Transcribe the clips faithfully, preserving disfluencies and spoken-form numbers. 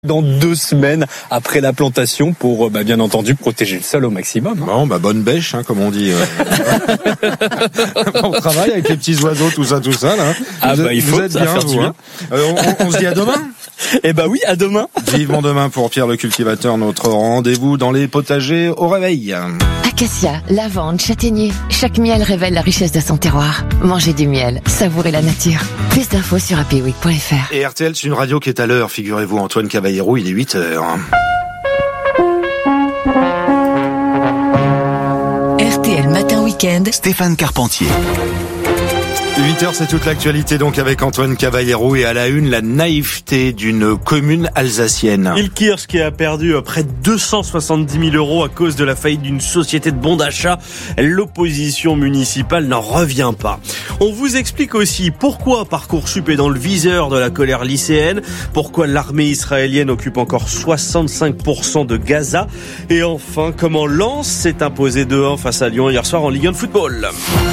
Dans deux semaines après la plantation pour, bah, bien entendu, protéger le sol au maximum. Bon, bah, bonne bêche, hein, comme on dit. On travaille avec les petits oiseaux, tout ça, tout ça, là. Ah, vous bah, il vous faut êtes ça bien, faire du vous, bien. hein. Euh, on, on se dit à demain. Eh bah oui, à demain. Vivement demain pour Pierre le cultivateur, notre rendez-vous dans les potagers au réveil. Acacia, lavande, châtaignier. Chaque miel révèle la richesse de son terroir. Mangez du miel, savourez la nature. Plus d'infos sur a p week point f r. Et R T L, c'est une radio qui est à l'heure, figurez-vous, Antoine Cavallero, il est huit heures. R T L Matin Week-end. Stéphane Carpentier. huit heures, c'est toute l'actualité donc avec Antoine Cavallero et à la une, la naïveté d'une commune alsacienne. Illkirch qui a perdu près de deux cent soixante-dix mille euros à cause de la faillite d'une société de bons d'achat. L'opposition municipale n'en revient pas. On vous explique aussi pourquoi Parcoursup est dans le viseur de la colère lycéenne, pourquoi l'armée israélienne occupe encore soixante-cinq pour cent de Gaza et enfin comment Lens s'est imposé deux un face à Lyon hier soir en Ligue un de football.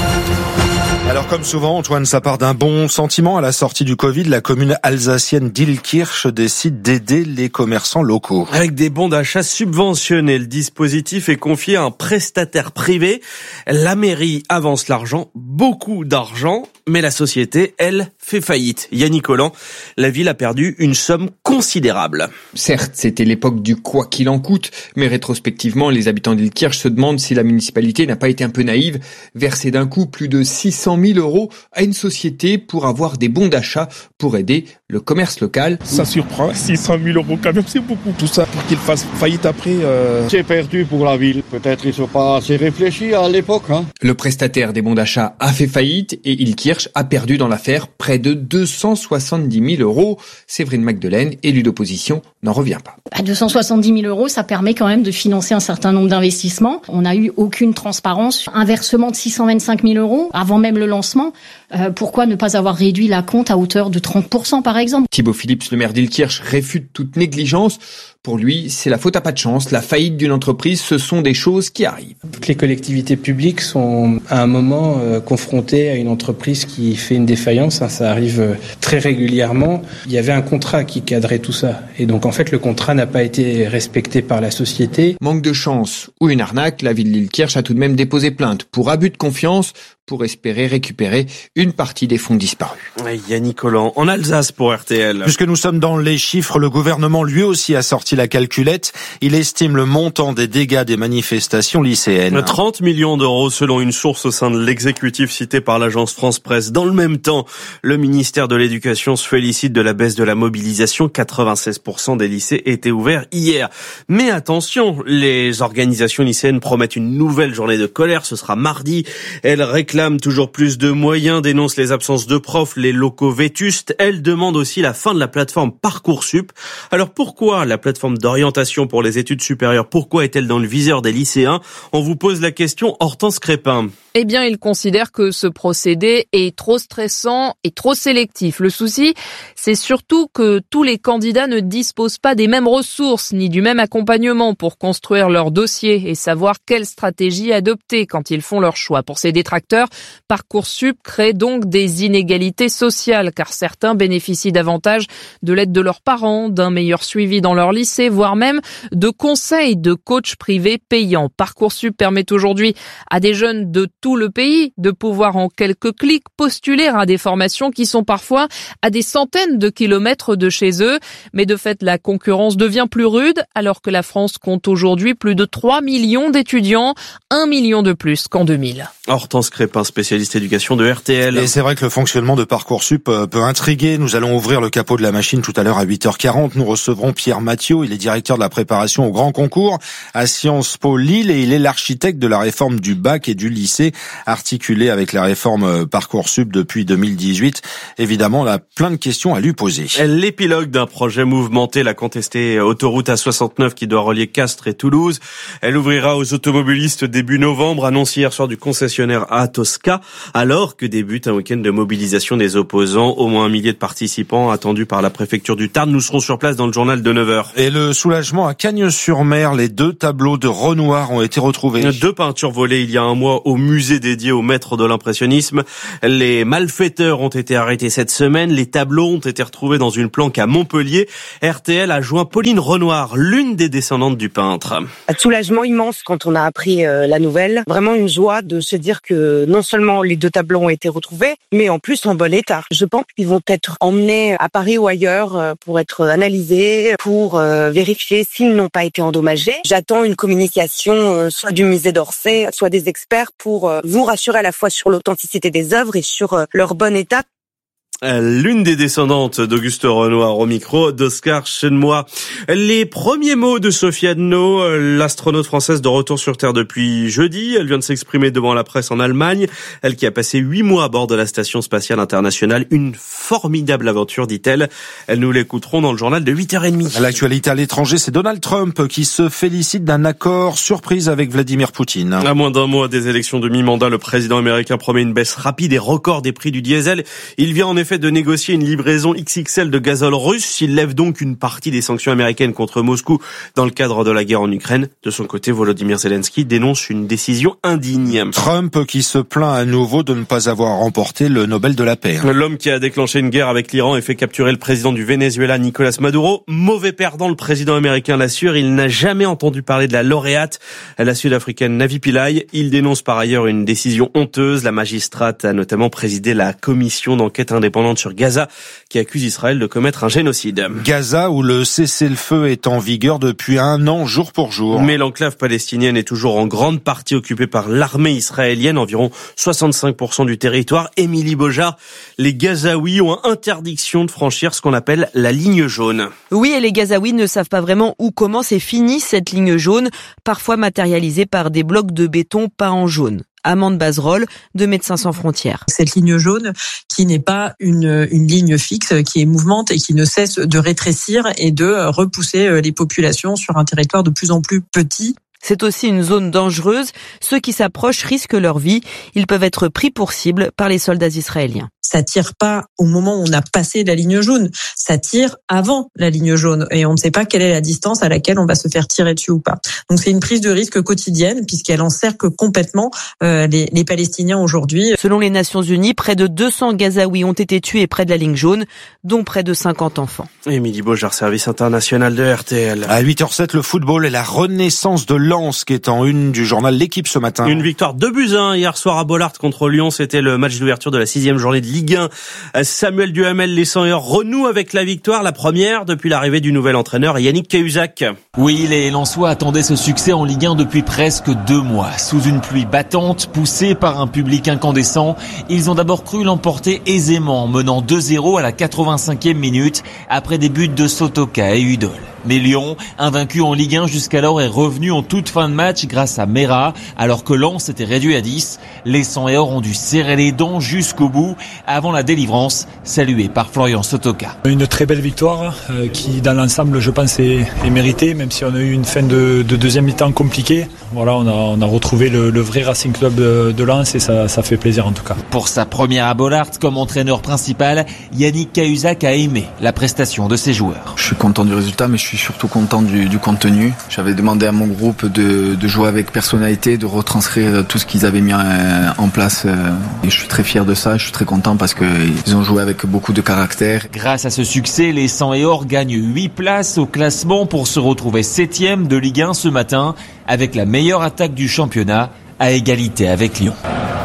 Alors comme souvent, Antoine, ça part d'un bon sentiment. À la sortie du Covid, la commune alsacienne d'Illkirch décide d'aider les commerçants locaux. Avec des bons d'achat subventionnés, le dispositif est confié à un prestataire privé. La mairie avance l'argent, beaucoup d'argent, mais la société, elle, fait faillite. Yannick Collant, la ville a perdu une somme considérable. Certes, c'était l'époque du quoi qu'il en coûte, mais rétrospectivement, les habitants d'Illkirch se demandent si la municipalité n'a pas été un peu naïve, verser d'un coup plus de six cent mille euros à une société pour avoir des bons d'achat pour aider le commerce local. Ça surprend, six cent mille euros quand même, c'est beaucoup. Tout ça pour qu'il fasse faillite après. Euh... C'est perdu pour la ville. Peut-être ils ne sont pas assez réfléchis à l'époque. Hein. Le prestataire des bons d'achat a fait faillite et Illkirch a perdu dans l'affaire près de deux cent soixante-dix mille euros. Séverine Magdelaine, élue d'opposition, n'en revient pas. À deux cent soixante-dix mille euros, ça permet quand même de financer un certain nombre d'investissements. On n'a eu aucune transparence. Un versement de six cent vingt-cinq mille euros, avant même le lancement. Euh, pourquoi ne pas avoir réduit la compte à hauteur de trente pour cent par exemple? Thibaut Philips, le maire d'Illkirch, réfute toute négligence. Pour lui, c'est la faute à pas de chance. La faillite d'une entreprise, ce sont des choses qui arrivent. Toutes les collectivités publiques sont à un moment euh, confrontées à une entreprise qui fait une défaillance. Hein, ça arrive euh, très régulièrement. Il y avait un contrat qui cadrait tout ça. Et donc en fait, le contrat n'a pas été respecté par la société. Manque de chance ou une arnaque, la ville d'Illkirch a tout de même déposé plainte pour abus de confiance pour espérer récupérer une partie des fonds disparus. Yannick Collant, en Alsace pour R T L. Puisque nous sommes dans les chiffres, le gouvernement lui aussi a sorti la calculette. Il estime le montant des dégâts des manifestations lycéennes. trente millions d'euros selon une source au sein de l'exécutif cité par l'agence France Presse. Dans le même temps, le ministère de l'Éducation se félicite de la baisse de la mobilisation. quatre-vingt-seize pour cent des lycées étaient ouverts hier. Mais attention, les organisations lycéennes promettent une nouvelle journée de colère. Ce sera mardi. Elles réclament toujours plus de moyens, dénoncent les absences de profs, les locaux vétustes. Elles demandent aussi la fin de la plateforme Parcoursup. Alors pourquoi la plateforme d'orientation pour les études supérieures, pourquoi est-elle dans le viseur des lycéens? On vous pose la question, Hortense Crépin. Eh bien, ils considèrent que ce procédé est trop stressant et trop sélectif. Le souci, c'est surtout que tous les candidats ne disposent pas des mêmes ressources ni du même accompagnement pour construire leur dossier et savoir quelle stratégie adopter quand ils font leur choix. Pour ces détracteurs, Parcoursup crée donc des inégalités sociales car certains bénéficient davantage de l'aide de leurs parents, d'un meilleur suivi dans leur lycée, voire même de conseils de coachs privés payants. Parcoursup permet aujourd'hui à des jeunes de tout le pays de pouvoir en quelques clics postuler à des formations qui sont parfois à des centaines de kilomètres de chez eux. Mais de fait, la concurrence devient plus rude alors que la France compte aujourd'hui plus de trois millions d'étudiants, un million de plus qu'en deux mille. Hortense Crépin, spécialiste éducation de R T L. Et c'est vrai que le fonctionnement de Parcoursup peut intriguer. Nous allons ouvrir le capot de la machine tout à l'heure à huit heures quarante. Nous recevrons Pierre Mathieu, il est directeur de la préparation au grand concours à Sciences Po Lille et il est l'architecte de la réforme du bac et du lycée articulée avec la réforme Parcoursup depuis deux mille dix-huit. Évidemment, on a plein de questions à lui poser. L'épilogue d'un projet mouvementé, la contestée autoroute A soixante-neuf qui doit relier Castres et Toulouse. Elle ouvrira aux automobilistes début novembre, annoncé hier soir du concessionnaire Atosca, alors que débute débute un week-end de mobilisation des opposants. Au moins un millier de participants attendus par la préfecture du Tarn. Nous serons sur place dans le journal de neuf heures. Et le soulagement à Cagnes-sur-Mer, les deux tableaux de Renoir ont été retrouvés. Deux peintures volées il y a un mois au musée dédié au maître de l'impressionnisme. Les malfaiteurs ont été arrêtés cette semaine. Les tableaux ont été retrouvés dans une planque à Montpellier. R T L a joint Pauline Renoir, l'une des descendantes du peintre. Un soulagement immense quand on a appris euh, la nouvelle. Vraiment une joie de se dire que non seulement les deux tableaux ont été retrouvés, mais en plus en bon état. Je pense qu'ils vont être emmenés à Paris ou ailleurs euh, pour être analysés, pour euh, vérifier s'ils n'ont pas été endommagés. J'attends une communication euh, soit du musée d'Orsay, soit des experts pour euh, vous rassurer à la fois sur l'authenticité des œuvres et sur euh, leur bon état. L'une des descendantes d'Auguste Renoir au micro d'Oscar Chenmois. Les premiers mots de Sophie Adno, l'astronaute française de retour sur Terre depuis jeudi. Elle vient de s'exprimer devant la presse en Allemagne. Elle qui a passé huit mois à bord de la Station Spatiale Internationale. Une formidable aventure, dit-elle. Elle nous l'écouterons dans le journal de huit heures trente. L'actualité à l'étranger, c'est Donald Trump qui se félicite d'un accord surprise avec Vladimir Poutine. À moins d'un mois des élections de mi-mandat, le président américain promet une baisse rapide et record des prix du diesel. Il vient en effet de négocier une livraison X X L de gazole russe. Il lève donc une partie des sanctions américaines contre Moscou dans le cadre de la guerre en Ukraine. De son côté, Volodymyr Zelensky dénonce une décision indigne. Trump qui se plaint à nouveau de ne pas avoir remporté le Nobel de la paix. L'homme qui a déclenché une guerre avec l'Iran et fait capturer le président du Venezuela, Nicolas Maduro. Mauvais perdant, le président américain l'assure. Il n'a jamais entendu parler de la lauréate, la sud-africaine Navi Pillay. Il dénonce par ailleurs une décision honteuse. La magistrate a notamment présidé la commission d'enquête indépendante sur Gaza, qui accuse Israël de commettre un génocide. Gaza, où le cessez-le-feu est en vigueur depuis un an, jour pour jour. Mais l'enclave palestinienne est toujours en grande partie occupée par l'armée israélienne, environ soixante-cinq pour cent du territoire. Émilie Beaujard, les Gazaouis ont interdiction de franchir ce qu'on appelle la ligne jaune. Oui, et les Gazaouis ne savent pas vraiment où commence et finit cette ligne jaune, parfois matérialisée par des blocs de béton peints en jaune. Amande Bazerolles de Médecins sans frontières. Cette ligne jaune qui n'est pas une, une ligne fixe, qui est mouvante et qui ne cesse de rétrécir et de repousser les populations sur un territoire de plus en plus petit. C'est aussi une zone dangereuse. Ceux qui s'approchent risquent leur vie. Ils peuvent être pris pour cible par les soldats israéliens. Ça tire pas au moment où on a passé la ligne jaune. Ça tire avant la ligne jaune. Et on ne sait pas quelle est la distance à laquelle on va se faire tirer dessus ou pas. Donc c'est une prise de risque quotidienne puisqu'elle encercle complètement euh, les, les Palestiniens aujourd'hui. Selon les Nations Unies, près de deux cents Gazaouis ont été tués près de la ligne jaune, dont près de cinquante enfants. Émilie Beaujard, service international de R T L. À huit heures sept, le football et la renaissance de Lens qui est en une du journal L'Équipe ce matin. Une victoire deux buts à un hier soir à Bollaert contre Lyon. C'était le match d'ouverture de la sixième journée de Ligue un. Samuel Duhamel, les cent heures, renoue avec la victoire, la première depuis l'arrivée du nouvel entraîneur Yannick Cahuzac. Oui, les Lensois attendaient ce succès en Ligue un depuis presque deux mois. Sous une pluie battante, poussés par un public incandescent, ils ont d'abord cru l'emporter aisément, menant deux zéro à la quatre-vingt-cinquième minute, après des buts de Sotoka et Udol. Mais Lyon, invaincu en Ligue un jusqu'alors, est revenu en toute fin de match grâce à Mera, alors que Lens était réduit à dix. Les cent et or ont dû serrer les dents jusqu'au bout, avant la délivrance, saluée par Florian Sotoka. Une très belle victoire euh, qui, dans l'ensemble, je pense, est, est méritée, même si on a eu une fin de, de deuxième mi-temps compliquée. Voilà, on a, on a retrouvé le, le vrai Racing Club de, de Lens et ça, ça fait plaisir en tout cas. Pour sa première à Bollaert comme entraîneur principal, Yannick Cahuzac a aimé la prestation de ses joueurs. Je suis content du résultat, mais je suis surtout content du, du contenu. J'avais demandé à mon groupe de, de jouer avec personnalité, de retranscrire tout ce qu'ils avaient mis en place. Et je suis très fier de ça, je suis très content parce qu'ils ont joué avec beaucoup de caractère. Grâce à ce succès, les cent et or gagnent huit places au classement pour se retrouver septième de Ligue un ce matin, avec la meilleure attaque du championnat, à égalité avec Lyon.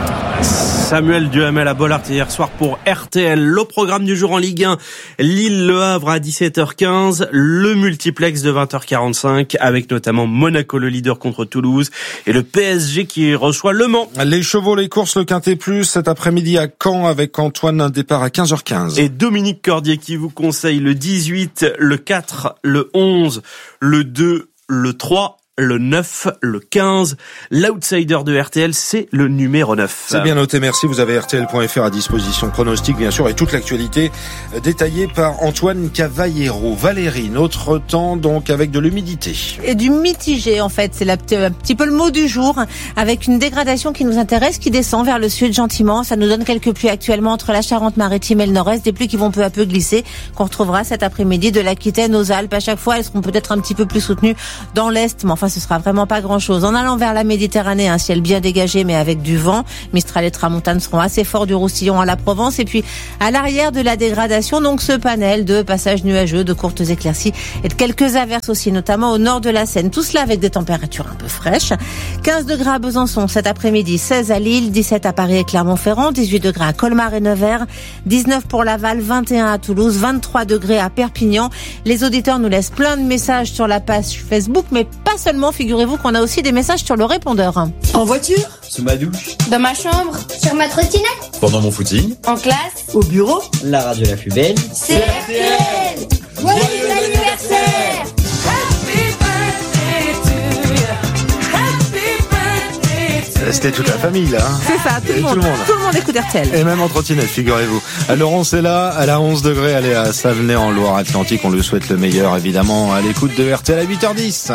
Samuel Duhamel à Bollaert hier soir pour R T L. Le programme du jour en Ligue un, Lille-Le Havre à dix-sept heures quinze, le multiplex de vingt heures quarante-cinq avec notamment Monaco le leader contre Toulouse et le P S G qui reçoit Le Mans. Les chevaux, les courses, le Quintet Plus cet après-midi à Caen avec Antoine, un départ à quinze heures quinze. Et Dominique Cordier qui vous conseille le dix-huit, le quatre, le onze, le deux, le trois le neuf, le quinze. L'outsider de R T L, c'est le numéro neuf. C'est bien noté, merci. Vous avez R T L point F R à disposition. Pronostic, bien sûr, et toute l'actualité détaillée par Antoine Cavallero. Valérie, notre temps, donc, avec de l'humidité. Et du mitigé, en fait. C'est la, un petit peu le mot du jour, avec une dégradation qui nous intéresse, qui descend vers le sud gentiment. Ça nous donne quelques pluies actuellement entre la Charente-Maritime et le nord-est. Des pluies qui vont peu à peu glisser, qu'on retrouvera cet après-midi de l'Aquitaine aux Alpes. À chaque fois, elles seront peut-être un petit peu plus soutenues dans l'est, mais enfin, ce sera vraiment pas grand-chose. En allant vers la Méditerranée, un ciel bien dégagé, mais avec du vent. Mistral et Tramontane seront assez forts du Roussillon à la Provence. Et puis, à l'arrière de la dégradation, donc ce panel de passages nuageux, de courtes éclaircies et de quelques averses aussi, notamment au nord de la Seine. Tout cela avec des températures un peu fraîches. quinze degrés à Besançon cet après-midi, seize à Lille, dix-sept à Paris et Clermont-Ferrand, dix-huit degrés à Colmar et Nevers, dix-neuf pour Laval, vingt et un à Toulouse, vingt-trois degrés à Perpignan. Les auditeurs nous laissent plein de messages sur la page Facebook, mais pas seulement, figurez-vous qu'on a aussi des messages sur le répondeur. En voiture, sous ma douche, dans ma chambre, sur ma trottinette, pendant mon footing, en classe, au bureau. La radio la plus belle, c'est R T L. Joyeux anniversaire. C'était toute la famille, là. Hein. C'est ça, tout le, monde, tout le monde. Tout le monde écoute R T L. Et même en trottinette, figurez-vous. Laurence est là, elle a onze degrés, elle est à Savenay en Loire-Atlantique. On lui souhaite le meilleur, évidemment, à l'écoute de R T L à huit heures dix.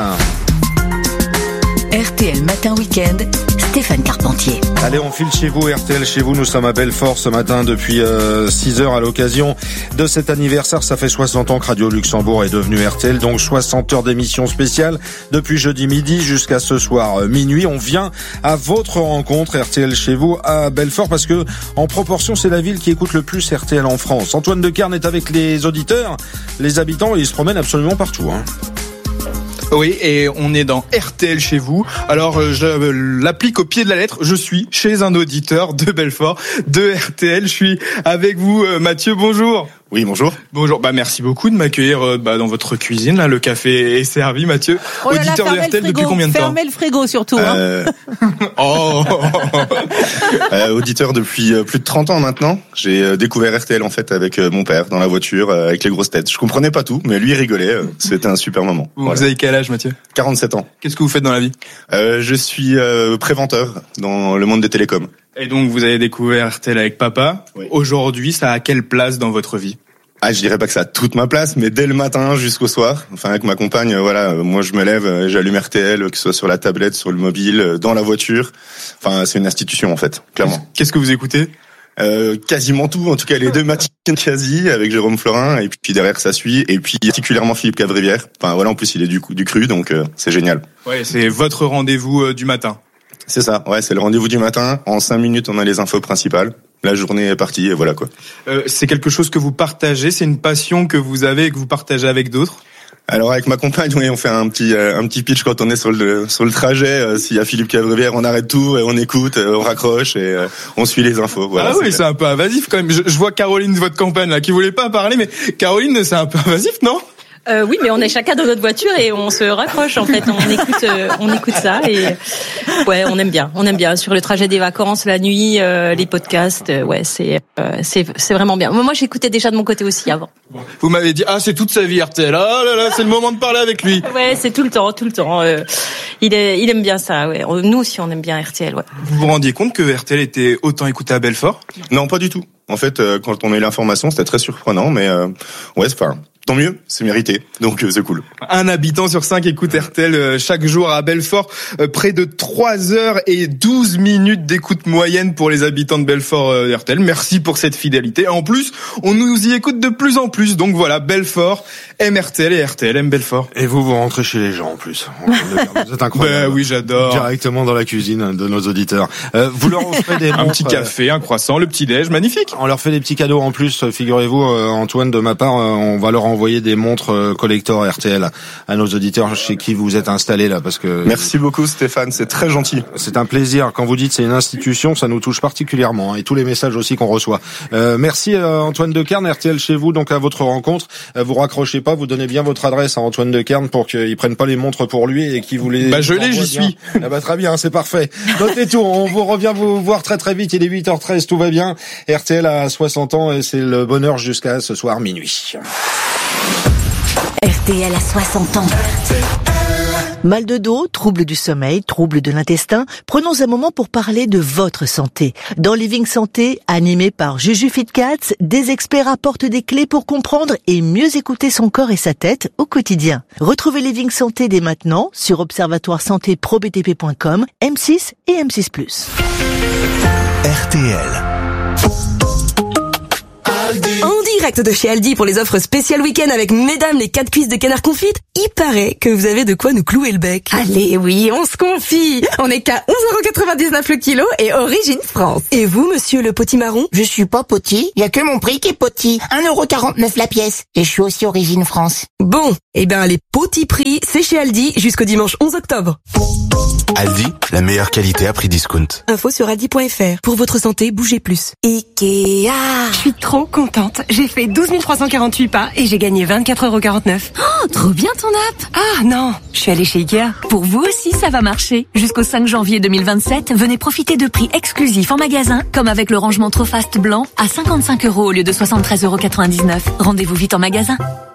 R T L Matin Week-end, Stéphane Carpentier. Allez, on file chez vous, R T L chez vous. Nous sommes à Belfort ce matin depuis euh, six heures à l'occasion de cet anniversaire. Ça fait soixante ans que Radio Luxembourg est devenu R T L, donc soixante heures d'émission spéciale depuis jeudi midi jusqu'à ce soir euh, minuit. On vient à votre rencontre R T L chez vous à Belfort parce que en proportion, c'est la ville qui écoute le plus R T L en France. Antoine Decaerne est avec les auditeurs, les habitants, et ils se promènent absolument partout. Hein. Oui, et on est dans R T L chez vous. Alors, je l'applique au pied de la lettre. Je suis chez un auditeur de Belfort, de R T L. Je suis avec vous, Mathieu. Bonjour. Oui, bonjour. Bonjour. Bah, merci beaucoup de m'accueillir bah, dans votre cuisine. Là, le café est servi, Mathieu. Oh là auditeur là, de R T L depuis combien de temps? Fermez le frigo surtout. Euh... Hein. oh. euh, auditeur depuis euh, plus de trente ans maintenant. J'ai euh, découvert R T L en fait avec euh, mon père dans la voiture euh, avec les grosses têtes. Je comprenais pas tout, mais lui il rigolait. Euh, C'était un super moment. Vous, voilà. Vous avez quel âge, Mathieu? quarante-sept ans. Qu'est-ce que vous faites dans la vie? euh, Je suis euh, préventeur dans le monde des télécoms. Et donc vous avez découvert R T L avec papa. Oui. Aujourd'hui, ça a quelle place dans votre vie? Ah, je dirais pas que ça a toute ma place, mais dès le matin jusqu'au soir, enfin avec ma compagne, voilà, moi je me lève, j'allume R T L, que ce soit sur la tablette, sur le mobile, dans la voiture. Enfin, c'est une institution en fait, clairement. Qu'est-ce que vous écoutez? Euh, quasiment tout, en tout cas les deux matins quasi avec Jérôme Florin, et puis derrière ça suit, et puis particulièrement Philippe Cavrivière. Enfin voilà, en plus il est du du cru, donc euh, c'est génial. Ouais, c'est votre rendez-vous euh, du matin. C'est ça, ouais, c'est le rendez-vous du matin. En cinq minutes, on a les infos principales. La journée est partie et voilà quoi. Euh, c'est quelque chose que vous partagez, c'est une passion que vous avez et que vous partagez avec d'autres? Alors avec ma compagne, oui, on fait un petit euh, un petit pitch quand on est sur le sur le trajet. Euh, S'il y a Philippe Cavrivière, on arrête tout et on écoute, euh, on raccroche et euh, on suit les infos. Voilà, ah oui, c'est un peu invasif quand même. Je, je vois Caroline de votre campagne là qui voulait pas parler, mais Caroline, c'est un peu invasif, non? Euh, oui, mais on est chacun dans notre voiture et on se raccroche en fait. On écoute, euh, on écoute ça et ouais, on aime bien, on aime bien sur le trajet des vacances, la nuit, euh, les podcasts. Euh, ouais, c'est, euh, c'est, c'est vraiment bien. Moi, j'écoutais déjà de mon côté aussi avant. Vous m'avez dit ah c'est toute sa vie R T L. Ah là là, c'est le moment de parler avec lui. Ouais, c'est tout le temps, tout le temps. Euh, il est, il aime bien ça. Ouais, nous aussi on aime bien R T L. Ouais. Vous vous rendiez compte que R T L était autant écouté à Belfort? Non, pas du tout. En fait, euh, quand on a eu l'information, c'était très surprenant, mais euh, ouais, c'est pas. Tant mieux, c'est mérité, donc euh, c'est cool. Un habitant sur cinq écoute R T L euh, chaque jour à Belfort. Euh, près de trois heures et douze minutes d'écoute moyenne pour les habitants de Belfort euh, R T L. Merci pour cette fidélité. En plus, on nous y écoute de plus en plus. Donc voilà, Belfort aime R T L et R T L aime Belfort. Et vous, vous rentrez chez les gens en plus. Vous êtes incroyable. Ben oui, j'adore. Directement dans la cuisine de nos auditeurs. Euh, vous leur offrez des montres, un petit café, un croissant, le petit déj, magnifique. On leur fait des petits cadeaux en plus. Figurez-vous, euh, Antoine, de ma part, euh, on va leur envoyer des montres euh, collector R T L à nos auditeurs chez qui vous êtes installés là, parce que. Merci beaucoup Stéphane, c'est très gentil. C'est un plaisir. Quand vous dites c'est une institution, ça nous touche particulièrement, hein, et tous les messages aussi qu'on reçoit. Euh, merci euh, Antoine Decaerne, R T L chez vous, donc à votre rencontre. Euh, vous raccrochez pas, vous donnez bien votre adresse à Antoine Decaerne pour qu'il prenne pas les montres pour lui et qu'il vous les. Bah je l'ai, j'y suis. Ah bah très bien, c'est parfait. Notez tout. On vous revient vous voir très très vite. Il est huit heures treize, tout va bien. R T L a soixante ans et c'est le bonheur jusqu'à ce soir minuit. R T L a soixante ans. Mal de dos, troubles du sommeil, troubles de l'intestin, prenons un moment pour parler de votre santé. Dans Living Santé, animé par Juju Fitcats, des experts apportent des clés pour comprendre et mieux écouter son corps et sa tête au quotidien. Retrouvez Living Santé dès maintenant sur observatoire santé pro b t p point com, M six et M six plus. R T L. En direct de chez Aldi pour les offres spéciales week-end avec mesdames les quatre cuisses de canard confite, il paraît que vous avez de quoi nous clouer le bec. Allez, oui, on se confie. On est qu'à onze euros quatre-vingt-dix-neuf le kilo et origine France. Et vous, monsieur le potimarron? Je suis pas poti, y a que mon prix qui est poti. un euro quarante-neuf la pièce. Et je suis aussi origine France. Bon, eh ben les petits prix, c'est chez Aldi jusqu'au dimanche onze octobre. Aldi, la meilleure qualité à prix discount. Info sur aldi point f r. Pour votre santé, bougez plus. Ikea. Je suis trop contente. J'ai fait douze mille trois cent quarante-huit pas et j'ai gagné vingt-quatre euros quarante-neuf. Oh, trop bien ton app. Ah non, je suis allée chez Ikea. Pour vous aussi, ça va marcher. Jusqu'au cinq janvier deux mille vingt-sept, venez profiter de prix exclusifs en magasin, comme avec le rangement Trofast blanc à cinquante-cinq euros au lieu de soixante-treize euros quatre-vingt-dix-neuf. Rendez-vous vite en magasin.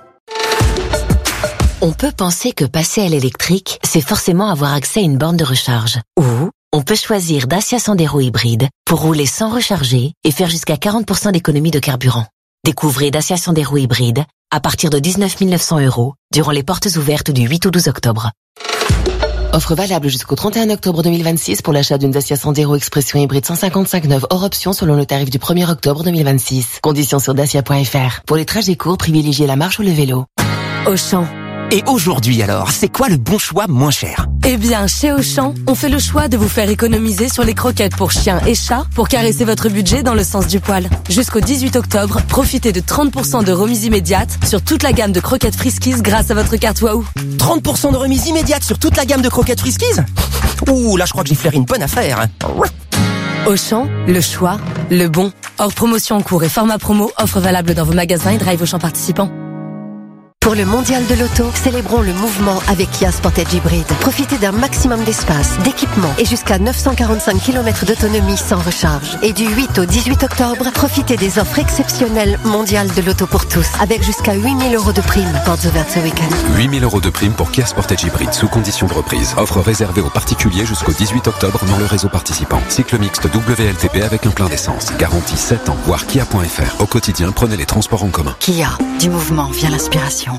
On peut penser que passer à l'électrique, c'est forcément avoir accès à une borne de recharge. Ou on peut choisir Dacia Sandero hybride pour rouler sans recharger et faire jusqu'à quarante pour cent d'économie de carburant. Découvrez Dacia Sandero hybride à partir de dix-neuf mille neuf cents euros durant les portes ouvertes du huit au douze octobre. Offre valable jusqu'au trente et un octobre deux mille vingt-six pour l'achat d'une Dacia Sandero Expression hybride cent cinquante-cinq neuve hors option selon le tarif du premier octobre deux mille vingt-six. Conditions sur dacia point f r. Pour les trajets courts, privilégiez la marche ou le vélo. Auchan. Et aujourd'hui alors, c'est quoi le bon choix moins cher? Eh bien, chez Auchan, on fait le choix de vous faire économiser sur les croquettes pour chiens et chats pour caresser votre budget dans le sens du poil. Jusqu'au dix-huit octobre, profitez de trente pour cent de remise immédiate sur toute la gamme de croquettes Friskies grâce à votre carte Waouh. trente pour cent de remise immédiate sur toute la gamme de croquettes Friskies? Ouh, là je crois que j'ai flairé une bonne affaire. Auchan, le choix, le bon. Hors promotion en cours et format promo, offre valable dans vos magasins et drive Auchan participants. Pour le mondial de l'auto, célébrons le mouvement avec Kia Sportage Hybrid. Profitez d'un maximum d'espace, d'équipement et jusqu'à neuf cent quarante-cinq kilomètres d'autonomie sans recharge. Et du huit au dix-huit octobre, profitez des offres exceptionnelles mondiales de l'auto pour tous, avec jusqu'à huit mille euros de prime. Portes ouvertes ce week-end. huit mille euros de prime pour Kia Sportage Hybrid sous condition de reprise. Offre réservée aux particuliers jusqu'au dix-huit octobre dans le réseau participant. Cycle mixte W L T P avec un plein d'essence. Garantie sept ans. Voir kia point f r. Au quotidien, prenez les transports en commun. Kia, du mouvement vient l'inspiration.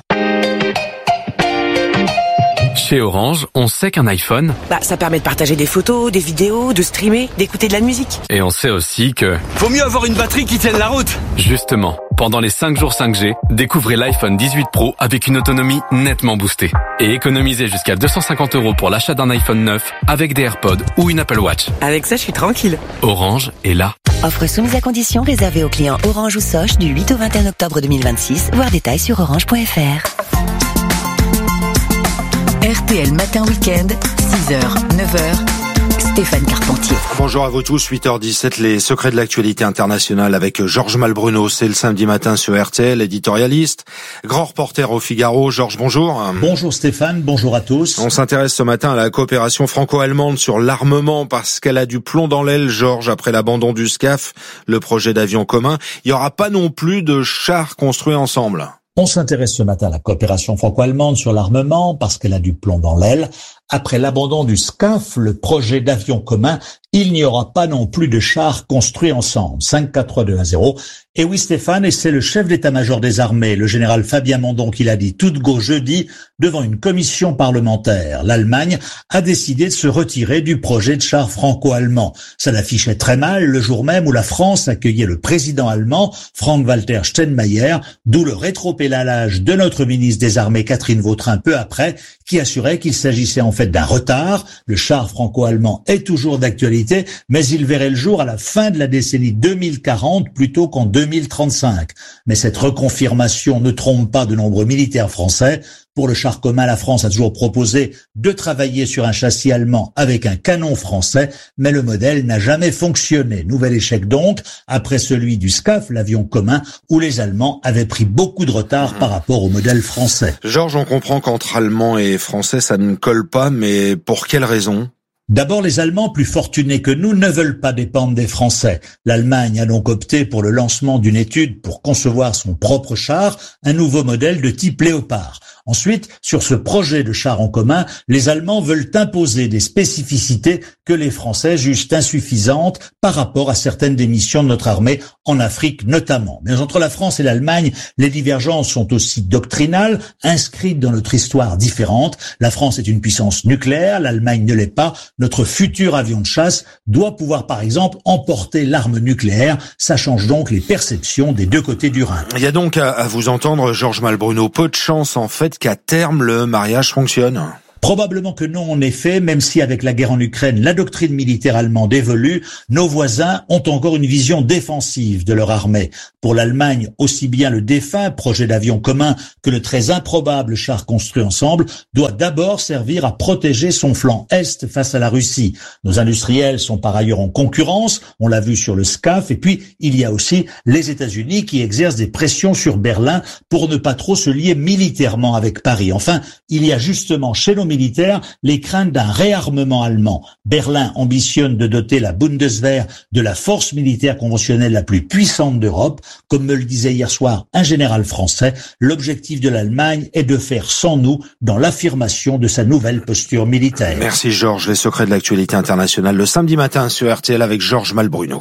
Chez Orange, on sait qu'un iPhone, Bah, ça permet de partager des photos, des vidéos, de streamer, d'écouter de la musique. et on sait aussi que, Vaut mieux avoir une batterie qui tienne la route. justement, pendant les cinq jours cinq G, découvrez l'iPhone dix-huit Pro avec une autonomie nettement boostée. Et économisez jusqu'à deux cent cinquante euros pour l'achat d'un iPhone neuf avec des AirPods ou une Apple Watch. Avec ça, je suis tranquille. Orange est là. Offre soumise à condition réservée aux clients Orange ou Soch du huit au vingt et un octobre deux mille vingt-six. Voir détails sur orange point f r. R T L Matin Week-end, six heures, neuf heures, Stéphane Carpentier. Bonjour à vous tous, huit heures dix-sept, les secrets de l'actualité internationale avec Georges Malbruno. C'est le samedi matin sur R T L, éditorialiste, grand reporter au Figaro. Georges, bonjour. Bonjour Stéphane, bonjour à tous. On s'intéresse ce matin à la coopération franco-allemande sur l'armement parce qu'elle a du plomb dans l'aile, Georges, après l'abandon du SCAF, le projet d'avion commun. Il n'y aura pas non plus de chars construits ensemble. On s'intéresse ce matin à la coopération franco-allemande sur l'armement parce qu'elle a du plomb dans l'aile. Après l'abandon du SCAF, le projet d'avion commun, il n'y aura pas non plus de chars construits ensemble. cinq, quatre, trois, deux, un, zéro. Et oui Stéphane, et c'est le chef d'état-major des armées, le général Fabien Mondon, qui l'a dit tout de go jeudi devant une commission parlementaire. L'Allemagne a décidé de se retirer du projet de chars franco-allemand. Ça l'affichait très mal le jour même où la France accueillait le président allemand, Frank-Walter Steinmeier, d'où le rétropédalage de notre ministre des Armées, Catherine Vautrin, peu après, qui assurait qu'il s'agissait en fait d'un retard. Le char franco-allemand est toujours d'actualité, mais il verrait le jour à la fin de la décennie deux mille quarante plutôt qu'en deux mille trente-cinq. Mais cette reconfirmation ne trompe pas de nombreux militaires français. Pour le char commun, la France a toujours proposé de travailler sur un châssis allemand avec un canon français, mais le modèle n'a jamais fonctionné. Nouvel échec donc, après celui du SCAF, l'avion commun, où les Allemands avaient pris beaucoup de retard par rapport au modèle français. Georges, on comprend qu'entre Allemands et Français, ça ne colle pas, mais pour quelle raison ? D'abord, les Allemands, plus fortunés que nous, ne veulent pas dépendre des Français. L'Allemagne a donc opté pour le lancement d'une étude pour concevoir son propre char, un nouveau modèle de type Léopard. Ensuite, sur ce projet de char en commun, les Allemands veulent imposer des spécificités que les Français jugent insuffisantes par rapport à certaines des missions de notre armée en Afrique notamment. Mais entre la France et l'Allemagne, les divergences sont aussi doctrinales, inscrites dans notre histoire différente. La France est une puissance nucléaire, l'Allemagne ne l'est pas. Notre futur avion de chasse doit pouvoir par exemple emporter l'arme nucléaire. Ça change donc les perceptions des deux côtés du Rhin. Il y a donc à, à vous entendre, Georges Malbruno, peu de chance en fait qu'à terme le mariage fonctionne. Probablement que non, en effet, même si avec la guerre en Ukraine, la doctrine militaire allemande évolue, nos voisins ont encore une vision défensive de leur armée. Pour l'Allemagne, aussi bien le défunt projet d'avion commun que le très improbable char construit ensemble doit d'abord servir à protéger son flanc Est face à la Russie. Nos industriels sont par ailleurs en concurrence, on l'a vu sur le SCAF, et puis il y a aussi les États-Unis qui exercent des pressions sur Berlin pour ne pas trop se lier militairement avec Paris. Enfin, il y a justement chez nos militaires les craintes d'un réarmement allemand. Berlin ambitionne de doter la Bundeswehr de la force militaire conventionnelle la plus puissante d'Europe. Comme me le disait hier soir un général français, l'objectif de l'Allemagne est de faire sans nous dans l'affirmation de sa nouvelle posture militaire. Merci Georges. Les secrets de l'actualité internationale le samedi matin sur R T L avec Georges Malbruno.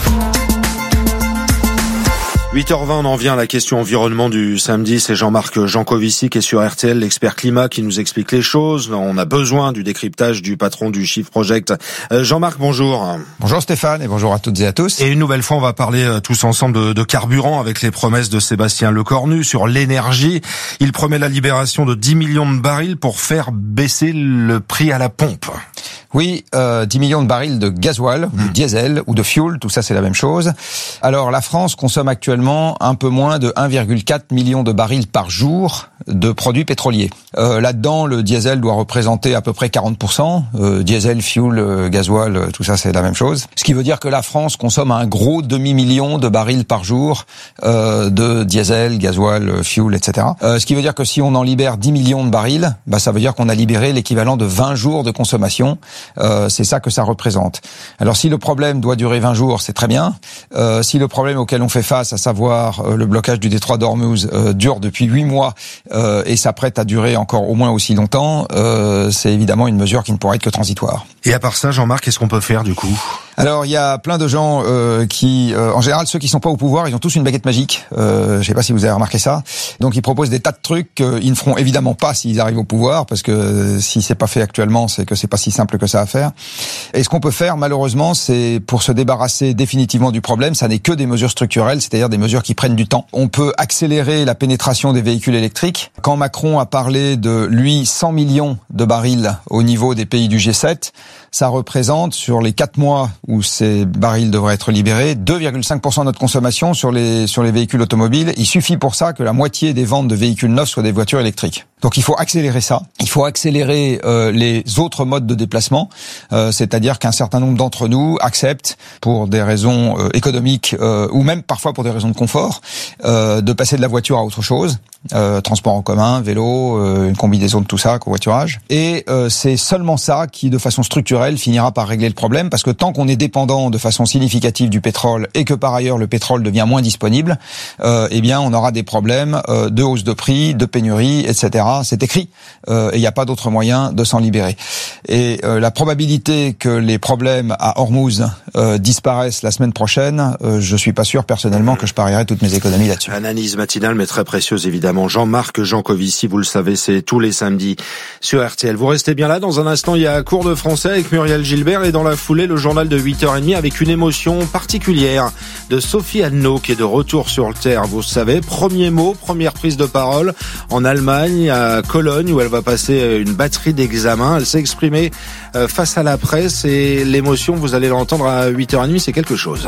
huit heures vingt, on en vient à la question environnement du samedi. C'est Jean-Marc Jancovici qui est sur R T L, l'expert climat, qui nous explique les choses. On a besoin du décryptage du patron du Shift Project. Euh, Jean-Marc, bonjour. Bonjour Stéphane et bonjour à toutes et à tous. Et une nouvelle fois, on va parler euh, tous ensemble de, de carburant avec les promesses de Sébastien Lecornu sur l'énergie. Il promet la libération de dix millions de barils pour faire baisser le prix à la pompe. Oui, euh, dix millions de barils de gasoil, mmh. du diesel ou de fuel, tout ça c'est la même chose. Alors la France consomme actuellement un peu moins de un virgule quatre million de barils par jour de produits pétroliers. Euh, là-dedans, le diesel doit représenter à peu près quarante pour cent. Euh, diesel, fuel, euh, gasoil, euh, tout ça c'est la même chose. Ce qui veut dire que la France consomme un gros demi-million de barils par jour euh, de diesel, gasoil, fuel, et cetera. Euh, ce qui veut dire que si on en libère dix millions de barils, bah, ça veut dire qu'on a libéré l'équivalent de vingt jours de consommation. Euh, c'est ça que ça représente. Alors si le problème doit durer vingt jours, c'est très bien. Euh, si le problème auquel on fait face, à savoir euh, le blocage du détroit d'Ormuz, euh, dure depuis huit mois euh, et s'apprête à durer encore au moins aussi longtemps, euh, c'est évidemment une mesure qui ne pourra être que transitoire. Et à part ça, Jean-Marc, qu'est-ce qu'on peut faire du coup ? Alors il y a plein de gens euh, qui, euh, en général, ceux qui sont pas au pouvoir, ils ont tous une baguette magique. Euh, je sais pas si vous avez remarqué ça. Donc ils proposent des tas de trucs qu'ils ne feront évidemment pas s'ils arrivent au pouvoir, parce que euh, si c'est pas fait actuellement, c'est que c'est pas si simple que ça à faire. Et ce qu'on peut faire, malheureusement, c'est pour se débarrasser définitivement du problème, ça n'est que des mesures structurelles, c'est-à-dire des mesures qui prennent du temps. On peut accélérer la pénétration des véhicules électriques. Quand Macron a parlé de, lui, cent millions de barils au niveau des pays du G sept, ça représente, sur les quatre mois où ces barils devraient être libérés, deux virgule cinq pour cent de notre consommation sur les sur les véhicules automobiles. Il suffit pour ça que la moitié des ventes de véhicules neufs soient des voitures électriques. Donc il faut accélérer ça. Il faut accélérer euh, les autres modes de déplacement, euh, c'est-à-dire qu'un certain nombre d'entre nous acceptent, pour des raisons euh, économiques euh, ou même parfois pour des raisons de confort, euh, de passer de la voiture à autre chose. Euh, transport en commun, vélo, euh, une combinaison de tout ça, covoiturage. Et euh, c'est seulement ça qui, de façon structurelle, finira par régler le problème, parce que tant qu'on est dépendant de façon significative du pétrole et que par ailleurs le pétrole devient moins disponible, euh, eh bien on aura des problèmes euh, de hausse de prix, de pénurie, et cetera. C'est écrit euh, et il n'y a pas d'autre moyen de s'en libérer. Et euh, la probabilité que les problèmes à Hormuz euh, disparaissent la semaine prochaine, euh, je suis pas sûr personnellement que je parierais toutes mes économies là-dessus. Analyse matinale mais très précieuse évidemment. Jean-Marc Jancovici, vous le savez, c'est tous les samedis sur R T L. Vous restez bien là. Dans un instant, il y a cours de français avec Muriel Gilbert et dans la foulée, le journal de huit heures trente avec une émotion particulière de Sophie Anneau qui est de retour sur le terre. Vous savez, premier mot, première prise de parole en Allemagne, à Cologne, où elle va passer une batterie d'examens. Elle s'est exprimée face à la presse et l'émotion, vous allez l'entendre à huit heures trente, c'est quelque chose.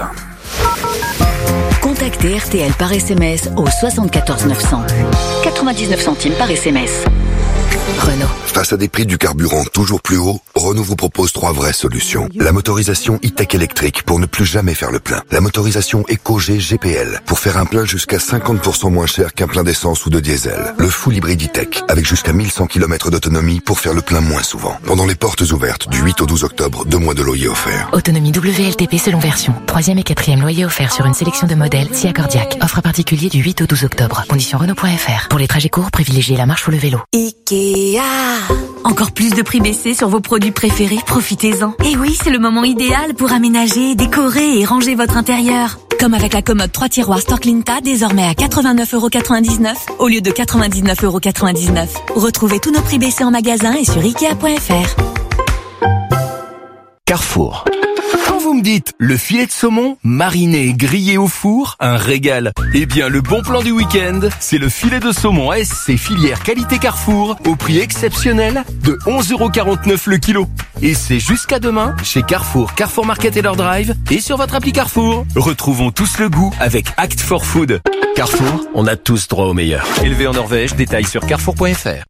Contactez R T L par S M S au soixante-quatorze neuf cents. quatre-vingt-dix-neuf centimes par S M S. Renault. Face à des prix du carburant toujours plus hauts, Renault vous propose trois vraies solutions. La motorisation e-tech électrique pour ne plus jamais faire le plein. La motorisation EcoG G P L pour faire un plein jusqu'à cinquante pour cent moins cher qu'un plein d'essence ou de diesel. Le full hybride e-tech avec jusqu'à mille cent kilomètres d'autonomie pour faire le plein moins souvent. Pendant les portes ouvertes du huit au douze octobre, deux mois de loyer offert. Autonomie W L T P selon version. Troisième et quatrième loyer offert sur une sélection de modèles si accordiaque. Offre particulier du huit au douze octobre. Conditions Renault point F R. Pour les trajets courts, privilégiez la marche ou le vélo. Ikea. Encore plus de prix baissés sur vos produits préférés, profitez-en. Et oui, c'est le moment idéal pour aménager, décorer et ranger votre intérieur. Comme avec la commode trois tiroirs Storklinta, désormais à quatre-vingt-neuf euros quatre-vingt-dix-neuf au lieu de quatre-vingt-dix-neuf euros quatre-vingt-dix-neuf. Retrouvez tous nos prix baissés en magasin et sur Ikea point F R. Carrefour. Quand vous me dites le filet de saumon, mariné et grillé au four, un régal. Eh bien, le bon plan du week-end, c'est le filet de saumon A S C filière qualité Carrefour au prix exceptionnel de onze euros quarante-neuf le kilo. Et c'est jusqu'à demain chez Carrefour, Carrefour Market et leur drive et sur votre appli Carrefour. Retrouvons tous le goût avec Act for Food. Carrefour, on a tous droit au meilleur. Élevé en Norvège, détails sur carrefour point F R.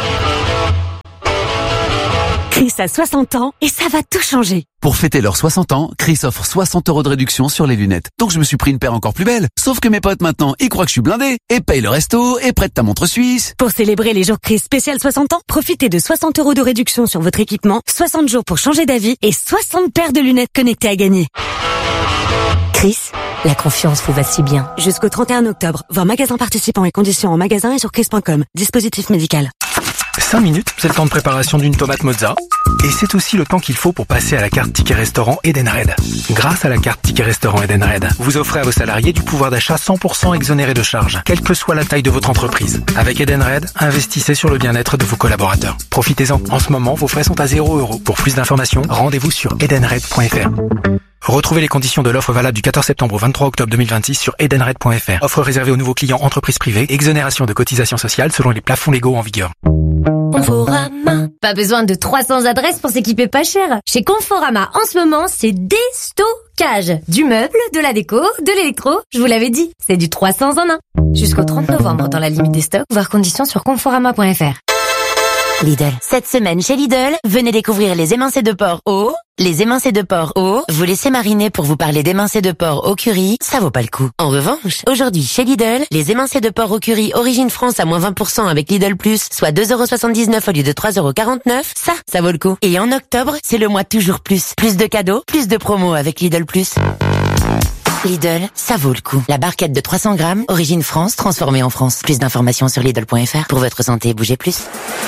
Chris a soixante ans et ça va tout changer. Pour fêter leurs soixante ans, Chris offre soixante euros de réduction sur les lunettes. Donc je me suis pris une paire encore plus belle. Sauf que mes potes maintenant, ils croient que je suis blindé et payent le resto et prêtent ta montre suisse. Pour célébrer les jours Chris spécial soixante ans, profitez de soixante euros de réduction sur votre équipement, soixante jours pour changer d'avis et soixante paires de lunettes connectées à gagner. Chris, la confiance vous va si bien. Jusqu'au trente et un octobre, voir magasin participants et conditions en magasin et sur chris point com. Dispositif médical. cinq minutes, c'est le temps de préparation d'une tomate mozza. Et c'est aussi le temps qu'il faut pour passer à la carte Ticket Restaurant Edenred. Grâce à la carte Ticket Restaurant Edenred, vous offrez à vos salariés du pouvoir d'achat cent pour cent exonéré de charges, quelle que soit la taille de votre entreprise. Avec Edenred, investissez sur le bien-être de vos collaborateurs. Profitez-en. En ce moment, vos frais sont à zéro euro. Pour plus d'informations, rendez-vous sur edenred point F R. Retrouvez les conditions de l'offre valable du quatorze septembre au vingt-trois octobre deux mille vingt-six sur edenred point F R. Offre réservée aux nouveaux clients entreprises privées. Exonération de cotisations sociales selon les plafonds légaux en vigueur. Conforama. Pas besoin de trois cents adresses pour s'équiper pas cher. Chez Conforama, en ce moment, c'est déstockage. Du meuble, de la déco, de l'électro. Je vous l'avais dit, c'est du trois cents en un. Jusqu'au trente novembre dans la limite des stocks, voir conditions sur conforama point F R. Lidl. Cette semaine chez Lidl, venez découvrir les émincés de porc au... Les émincés de porc au... Vous laissez mariner pour vous parler d'émincés de porc au curry, ça vaut pas le coup. En revanche, aujourd'hui chez Lidl, les émincés de porc au curry Origine France à moins vingt pour cent avec Lidl Plus, soit deux euros soixante-dix-neuf au lieu de trois euros quarante-neuf, ça, ça vaut le coup. Et en octobre, c'est le mois toujours plus. Plus de cadeaux, plus de promos avec Lidl Plus. Lidl, ça vaut le coup. La barquette de trois cents grammes, Origine France, transformée en France. Plus d'informations sur Lidl point F R. Pour votre santé, bougez plus.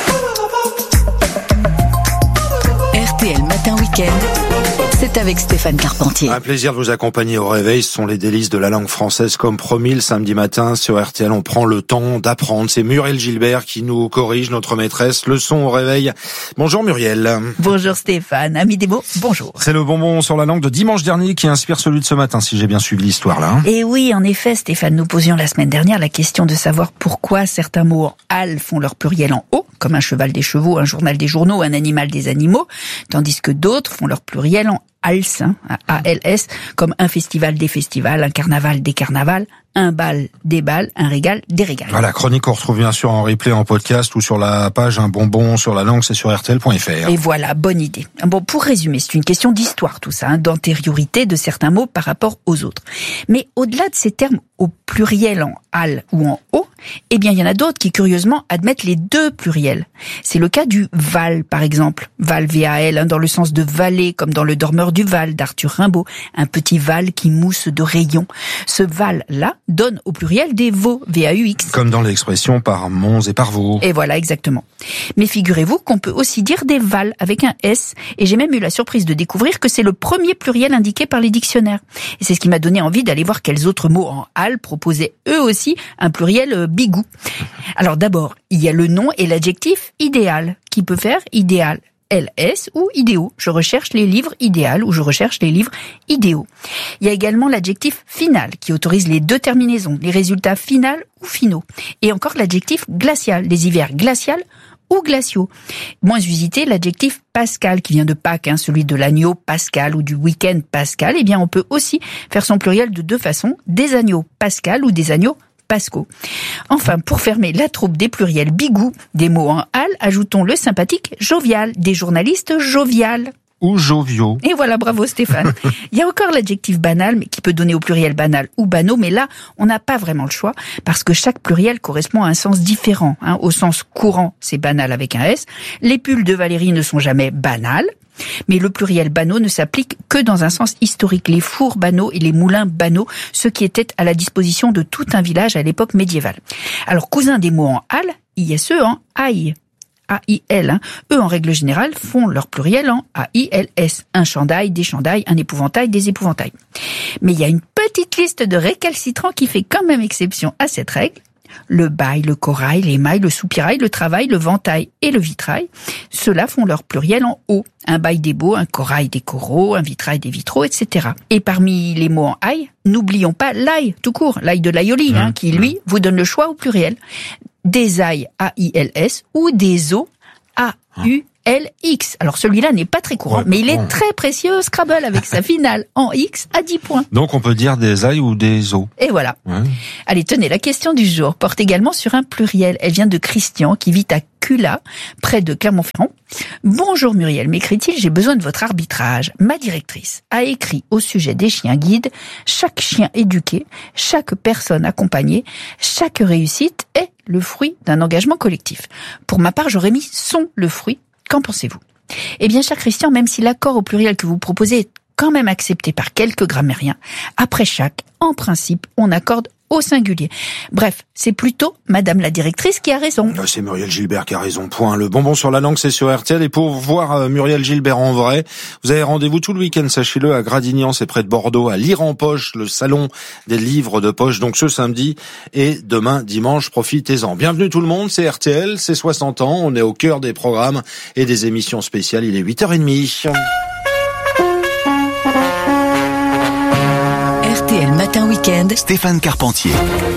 R T L Matin Week-end, c'est avec Stéphane Carpentier. Un plaisir de vous accompagner au réveil. Ce sont les délices de la langue française comme promis. Le samedi matin sur R T L, on prend le temps d'apprendre. C'est Muriel Gilbert qui nous corrige, notre maîtresse. Leçon au réveil. Bonjour Muriel. Bonjour Stéphane. Ami des mots, bonjour. C'est le bonbon sur la langue de dimanche dernier qui inspire celui de ce matin, si j'ai bien suivi l'histoire là. Et oui, en effet Stéphane, nous posions la semaine dernière la question de savoir pourquoi certains mots en al font leur pluriel en o, comme un cheval des chevaux, un journal des journaux, un animal des animaux, tandis que d'autres font leur pluriel en als, hein, A L S, comme un festival des festivals, un carnaval des carnavals, un bal des bals, un régal des régals. Voilà, chronique qu'on retrouve bien sûr en replay, en podcast ou sur la page Un bonbon sur la langue, c'est sur R T L point F R. Et voilà, bonne idée. Bon, pour résumer, c'est une question d'histoire tout ça, hein, d'antériorité de certains mots par rapport aux autres. Mais au-delà de ces termes au pluriel en al ou en o, eh bien il y en a d'autres qui curieusement admettent les deux pluriels. C'est le cas du val par exemple, val V A L, hein, dans le sens de vallée, comme dans Le Dormeur du Val d'Arthur Rimbaud, un petit val qui mousse de rayons. Ce val-là donne au pluriel des veaux, V A U X. Comme dans l'expression par monts et par veaux. Et voilà, exactement. Mais figurez-vous qu'on peut aussi dire des vals avec un S, et j'ai même eu la surprise de découvrir que c'est le premier pluriel indiqué par les dictionnaires. Et c'est ce qui m'a donné envie d'aller voir quels autres mots en al proposaient eux aussi un pluriel bigou. Alors d'abord, il y a le nom et l'adjectif idéal, qui peut faire idéal L S ou idéaux. Je recherche les livres idéaux ou je recherche les livres idéaux. Il y a également l'adjectif final qui autorise les deux terminaisons, les résultats final ou finaux. Et encore l'adjectif glacial, les hivers glacial ou glaciaux. Moins usité, l'adjectif pascal qui vient de Pâques, hein, celui de l'agneau pascal ou du week-end pascal. Eh bien, on peut aussi faire son pluriel de deux façons, des agneaux pascal ou des agneaux Pasco. Enfin, pour fermer la troupe des pluriels bigou, des mots en al, ajoutons le sympathique jovial, des journalistes joviales. Ou joviaux. Et voilà, bravo Stéphane. Il y a encore l'adjectif banal, mais qui peut donner au pluriel banal ou banaux, mais là, on n'a pas vraiment le choix, parce que chaque pluriel correspond à un sens différent. Hein. Au sens courant, c'est banal avec un S. Les pulls de Valérie ne sont jamais banales, mais le pluriel banaux ne s'applique que dans un sens historique. Les fours banaux et les moulins banaux, ceux qui étaient à la disposition de tout un village à l'époque médiévale. Alors, cousin des mots en al, il y a ceux en ail. A I L. Hein. Eux, en règle générale, font leur pluriel en A I L S. Un chandail, des chandails, un épouvantail, des épouvantails. Mais il y a une petite liste de récalcitrants qui fait quand même exception à cette règle. Le bail, le corail, l'émail, le soupirail, le travail, le ventail et le vitrail. Ceux-là font leur pluriel en O. Un bail des beaux, un corail des coraux, un vitrail des vitraux, et cetera. Et parmi les mots en ail, n'oublions pas l'ail, tout court, l'ail de l'aïoli, mmh. hein, qui, lui, vous donne le choix au pluriel. Des ails A I L S ou des os A U L X. Alors celui-là n'est pas très courant, ouais, mais il est ouais. très précieux au Scrabble avec sa finale en X à dix points. Donc on peut dire des ails ou des os. Et voilà. Ouais. Allez, tenez, la question du jour porte également sur un pluriel. Elle vient de Christian qui vit à Cula, près de Clermont-Ferrand. Bonjour Muriel, m'écrit-il, j'ai besoin de votre arbitrage. Ma directrice a écrit au sujet des chiens guides, chaque chien éduqué, chaque personne accompagnée, chaque réussite est le fruit d'un engagement collectif. Pour ma part, j'aurais mis sont le fruit. Qu'en pensez-vous ? Eh bien, cher Christian, même si l'accord au pluriel que vous proposez est quand même accepté par quelques grammairiens, après chaque, en principe, on accorde au singulier. Bref, c'est plutôt Madame la directrice qui a raison. C'est Muriel Gilbert qui a raison, point. Le bonbon sur la langue, c'est sur R T L. Et pour voir euh, Muriel Gilbert en vrai, vous avez rendez-vous tout le week-end, sachez-le, à Gradignan, c'est près de Bordeaux, à Lire en Poche, le salon des livres de poche, donc ce samedi et demain dimanche, profitez-en. Bienvenue tout le monde, c'est R T L, c'est soixante ans, on est au cœur des programmes et des émissions spéciales, il est huit heures trente. R T L Matin Week-end, Stéphane Carpentier.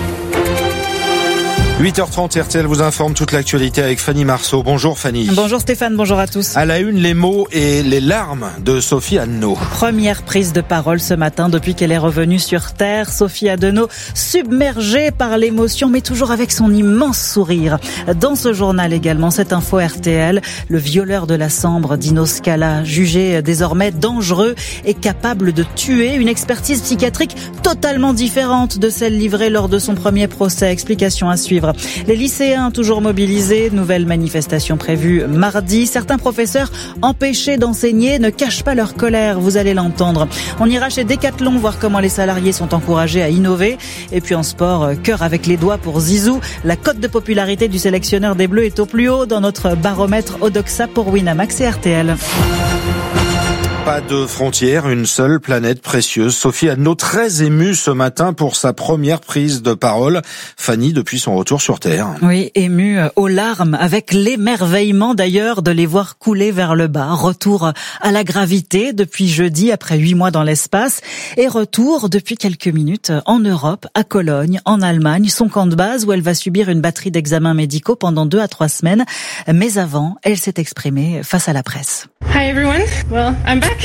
huit heures trente, R T L vous informe toute l'actualité avec Fanny Marceau. Bonjour Fanny. Bonjour Stéphane, bonjour à tous. À la une, les mots et les larmes de Sophie Andenau. Première prise de parole ce matin depuis qu'elle est revenue sur Terre. Sophie Andenau, submergée par l'émotion, mais toujours avec son immense sourire. Dans ce journal également, cette info R T L, le violeur de la Sambre, Dino Scala, jugé désormais dangereux et capable de tuer. Une expertise psychiatrique totalement différente de celle livrée lors de son premier procès. Explication à suivre. Les lycéens toujours mobilisés, nouvelle manifestation prévue mardi. Certains professeurs empêchés d'enseigner ne cachent pas leur colère, vous allez l'entendre. On ira chez Decathlon voir comment les salariés sont encouragés à innover. Et puis en sport, cœur avec les doigts pour Zizou. La cote de popularité du sélectionneur des Bleus est au plus haut dans notre baromètre Odoxa pour Winamax et R T L. Pas de frontières, une seule planète précieuse. Sophie Andenau très émue ce matin pour sa première prise de parole. Fanny, depuis son retour sur Terre. Oui, émue aux larmes, avec l'émerveillement d'ailleurs de les voir couler vers le bas. Retour à la gravité depuis jeudi, après huit mois dans l'espace. Et retour depuis quelques minutes en Europe, à Cologne, en Allemagne, son camp de base où elle va subir une batterie d'examens médicaux pendant deux à trois semaines. Mais avant, elle s'est exprimée face à la presse. Hi everyone, well, I'm back.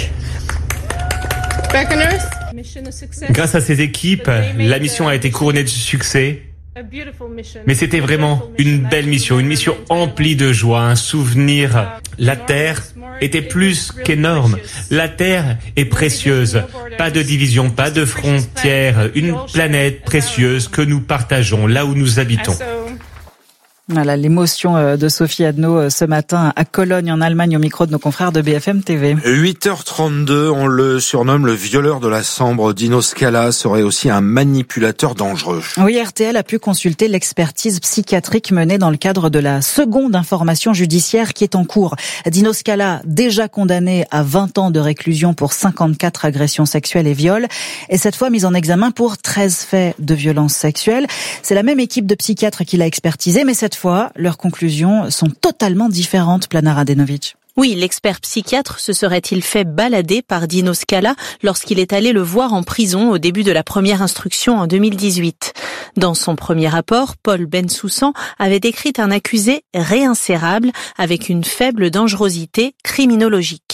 Back on Earth. Grâce à ces équipes, la mission a été couronnée de succès. Mais c'était vraiment une belle mission, une mission emplie de joie, un souvenir. La Terre était plus qu'énorme. La Terre est précieuse. Pas de division, pas de frontières. Une planète précieuse que nous partageons là où nous habitons. Voilà l'émotion de Sophie Andenau ce matin à Cologne en Allemagne au micro de nos confrères de B F M T V. huit heures trente-deux, on le surnomme le violeur de la Sambre. Dino Scala serait aussi un manipulateur dangereux. Oui, R T L a pu consulter l'expertise psychiatrique menée dans le cadre de la seconde information judiciaire qui est en cours. Dino Scala, déjà condamné à vingt ans de réclusion pour cinquante-quatre agressions sexuelles et viols, est cette fois mis en examen pour treize faits de violence sexuelle. C'est la même équipe de psychiatres qui l'a expertisé, mais cette fois, leurs conclusions sont totalement différentes, Plana Radenovic. Oui, l'expert psychiatre se serait-il fait balader par Dino Scala lorsqu'il est allé le voir en prison au début de la première instruction en deux mille dix-huit. Dans son premier rapport, Paul Bensoussan avait décrit un accusé réinsérable avec une faible dangerosité criminologique.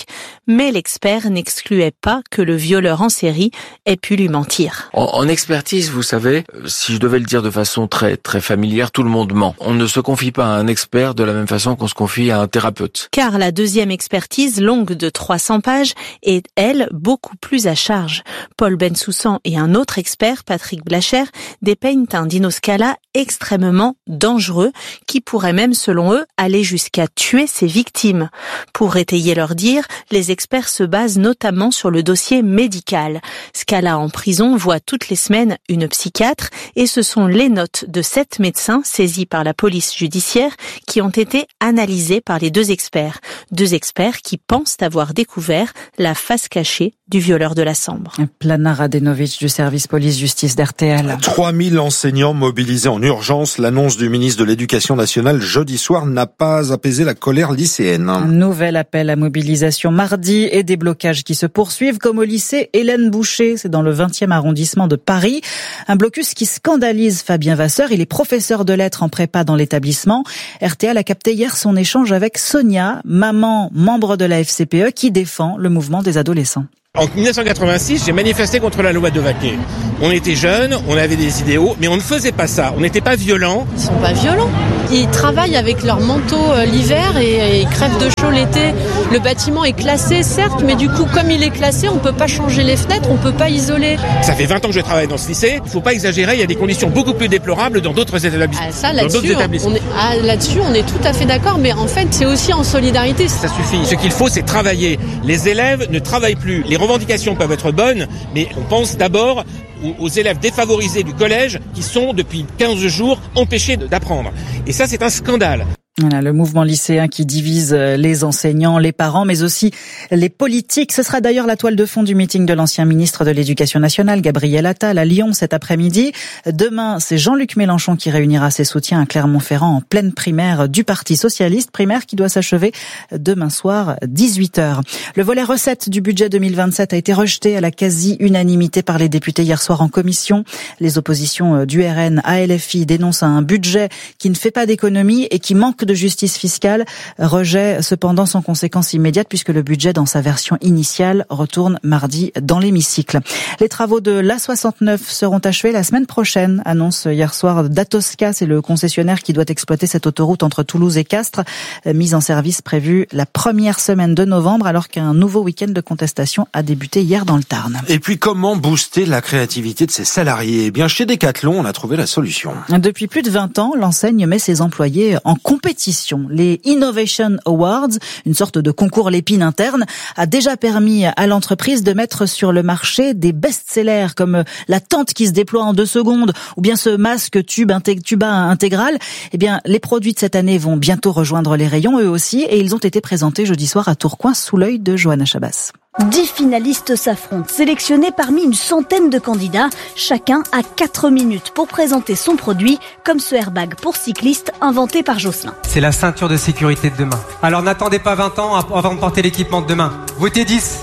mais l'expert n'excluait pas que le violeur en série ait pu lui mentir. En, en expertise, vous savez, si je devais le dire de façon très très familière, tout le monde ment. On ne se confie pas à un expert de la même façon qu'on se confie à un thérapeute. Car la deuxième expertise, longue de trois cents pages, est, elle, beaucoup plus à charge. Paul Bensoussan et un autre expert, Patrick Blacher, dépeignent un dinoscala extrêmement dangereux qui pourrait même, selon eux, aller jusqu'à tuer ses victimes. Pour étayer leur dire, les experts se basent notamment sur le dossier médical. Scala en prison voit toutes les semaines une psychiatre et ce sont les notes de sept médecins saisis par la police judiciaire qui ont été analysées par les deux experts. Deux experts qui pensent avoir découvert la face cachée du violeur de la Sambre. Plana Radenovic du service police-justice d'R T L. trois mille enseignants mobilisés en urgence. L'annonce du ministre de l'Éducation nationale jeudi soir n'a pas apaisé la colère lycéenne. Un nouvel appel à mobilisation mardi et des blocages qui se poursuivent comme au lycée Hélène Boucher. C'est dans le vingtième arrondissement de Paris. Un blocus qui scandalise Fabien Vasseur. Il est professeur de lettres en prépa dans l'établissement. R T L a capté hier son échange avec Sonia, maman, membre de la F C P E, qui défend le mouvement des adolescents. En dix-neuf cent quatre-vingt-six, j'ai manifesté contre la loi Devaquet. On était jeunes, on avait des idéaux, mais on ne faisait pas ça. On n'était pas violents. Ils sont pas violents. Ils travaillent avec leur manteau l'hiver et ils crèvent de chaud l'été. Le bâtiment est classé, certes, mais du coup, comme il est classé, on peut pas changer les fenêtres, on peut pas isoler. Ça fait vingt ans que je travaille dans ce lycée. Il faut pas exagérer, il y a des conditions beaucoup plus déplorables dans d'autres établissements. Ah, ça, là-dessus, on, on est, ah, là-dessus, on est tout à fait d'accord, mais en fait, c'est aussi en solidarité. Ça suffit. Ce qu'il faut, c'est travailler. Les élèves ne travaillent plus. Les revendications peuvent être bonnes, mais on pense d'abord aux élèves défavorisés du collège qui sont depuis quinze jours empêchés d'apprendre. Et ça, c'est un scandale. Voilà, le mouvement lycéen qui divise les enseignants, les parents, mais aussi les politiques. Ce sera d'ailleurs la toile de fond du meeting de l'ancien ministre de l'Éducation nationale, Gabriel Attal, à Lyon cet après-midi. Demain, c'est Jean-Luc Mélenchon qui réunira ses soutiens à Clermont-Ferrand en pleine primaire du Parti socialiste, primaire qui doit s'achever demain soir, dix-huit heures. Le volet recettes du budget deux mille vingt-sept a été rejeté à la quasi-unanimité par les députés hier soir en commission. Les oppositions du R N à L F I dénoncent un budget qui ne fait pas d'économie et qui manque de justice fiscale. Rejet cependant sans conséquence immédiate puisque le budget dans sa version initiale retourne mardi dans l'hémicycle. Les travaux de l'A soixante-neuf seront achevés la semaine prochaine, annonce hier soir Datosca, c'est le concessionnaire qui doit exploiter cette autoroute entre Toulouse et Castres, mise en service prévue la première semaine de novembre alors qu'un nouveau week-end de contestation a débuté hier dans le Tarn. Et puis comment booster la créativité de ses salariés ? Eh bien chez Decathlon, on a trouvé la solution. Depuis plus de vingt ans, l'enseigne met ses employés en compétition. Les Innovation Awards, une sorte de concours Lépine interne, a déjà permis à l'entreprise de mettre sur le marché des best-sellers comme la tente qui se déploie en deux secondes ou bien ce masque tube intég- tuba intégral. Eh bien, les produits de cette année vont bientôt rejoindre les rayons eux aussi et ils ont été présentés jeudi soir à Tourcoing sous l'œil de Johanna Chabas. Dix finalistes s'affrontent, sélectionnés parmi une centaine de candidats. Chacun a quatre minutes pour présenter son produit, comme ce airbag pour cyclistes inventé par Jocelyn. C'est la ceinture de sécurité de demain. Alors n'attendez pas vingt ans avant de porter l'équipement de demain. Votez dix.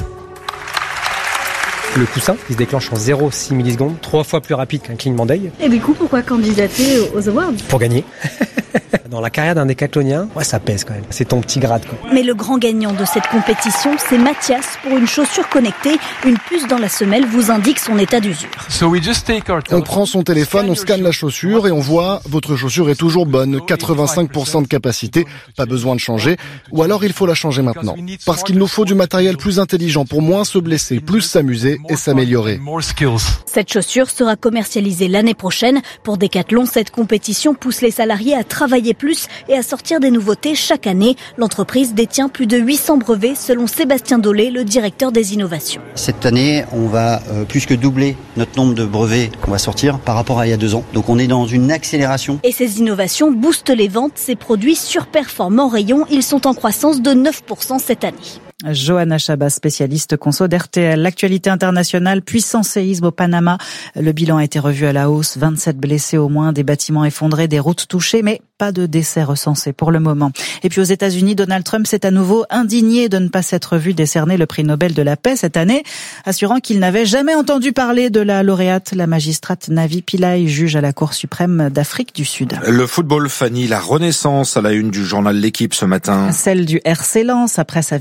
Le coussin qui se déclenche en zéro virgule six millisecondes, trois fois plus rapide qu'un clignement d'œil. Et du coup, pourquoi candidater aux awards ? Pour gagner. Dans la carrière d'un décathlonien, ouais, ça pèse quand même. C'est ton petit grade, quoi. Mais le grand gagnant de cette compétition, c'est Mathias. Pour une chaussure connectée, une puce dans la semelle vous indique son état d'usure. On prend son téléphone, on scanne la chaussure et on voit votre chaussure est toujours bonne, quatre-vingt-cinq pour cent de capacité, pas besoin de changer. Ou alors il faut la changer maintenant. Parce qu'il nous faut du matériel plus intelligent pour moins se blesser, plus s'amuser et s'améliorer. Cette chaussure sera commercialisée l'année prochaine. Pour Decathlon, cette compétition pousse les salariés à travailler plus et à sortir des nouveautés chaque année. L'entreprise détient plus de huit cents brevets selon Sébastien Dolé, le directeur des innovations. Cette année, on va euh, plus que doubler notre nombre de brevets qu'on va sortir par rapport à il y a deux ans. Donc on est dans une accélération. Et ces innovations boostent les ventes. Ces produits surperforment en rayon. Ils sont en croissance de neuf pour cent cette année. Johanna Chabas, spécialiste conso d'R T L. L'actualité internationale, puissant séisme au Panama. Le bilan a été revu à la hausse. vingt-sept blessés au moins, des bâtiments effondrés, des routes touchées, mais pas de décès recensés pour le moment. Et puis aux États-Unis, Donald Trump s'est à nouveau indigné de ne pas s'être vu décerner le prix Nobel de la paix cette année, assurant qu'il n'avait jamais entendu parler de la lauréate, la magistrate Navi Pillay, juge à la Cour suprême d'Afrique du Sud. Le football, Fanny, la renaissance à la une du journal L'Équipe ce matin. Celle du R C Lens après sa victoire deux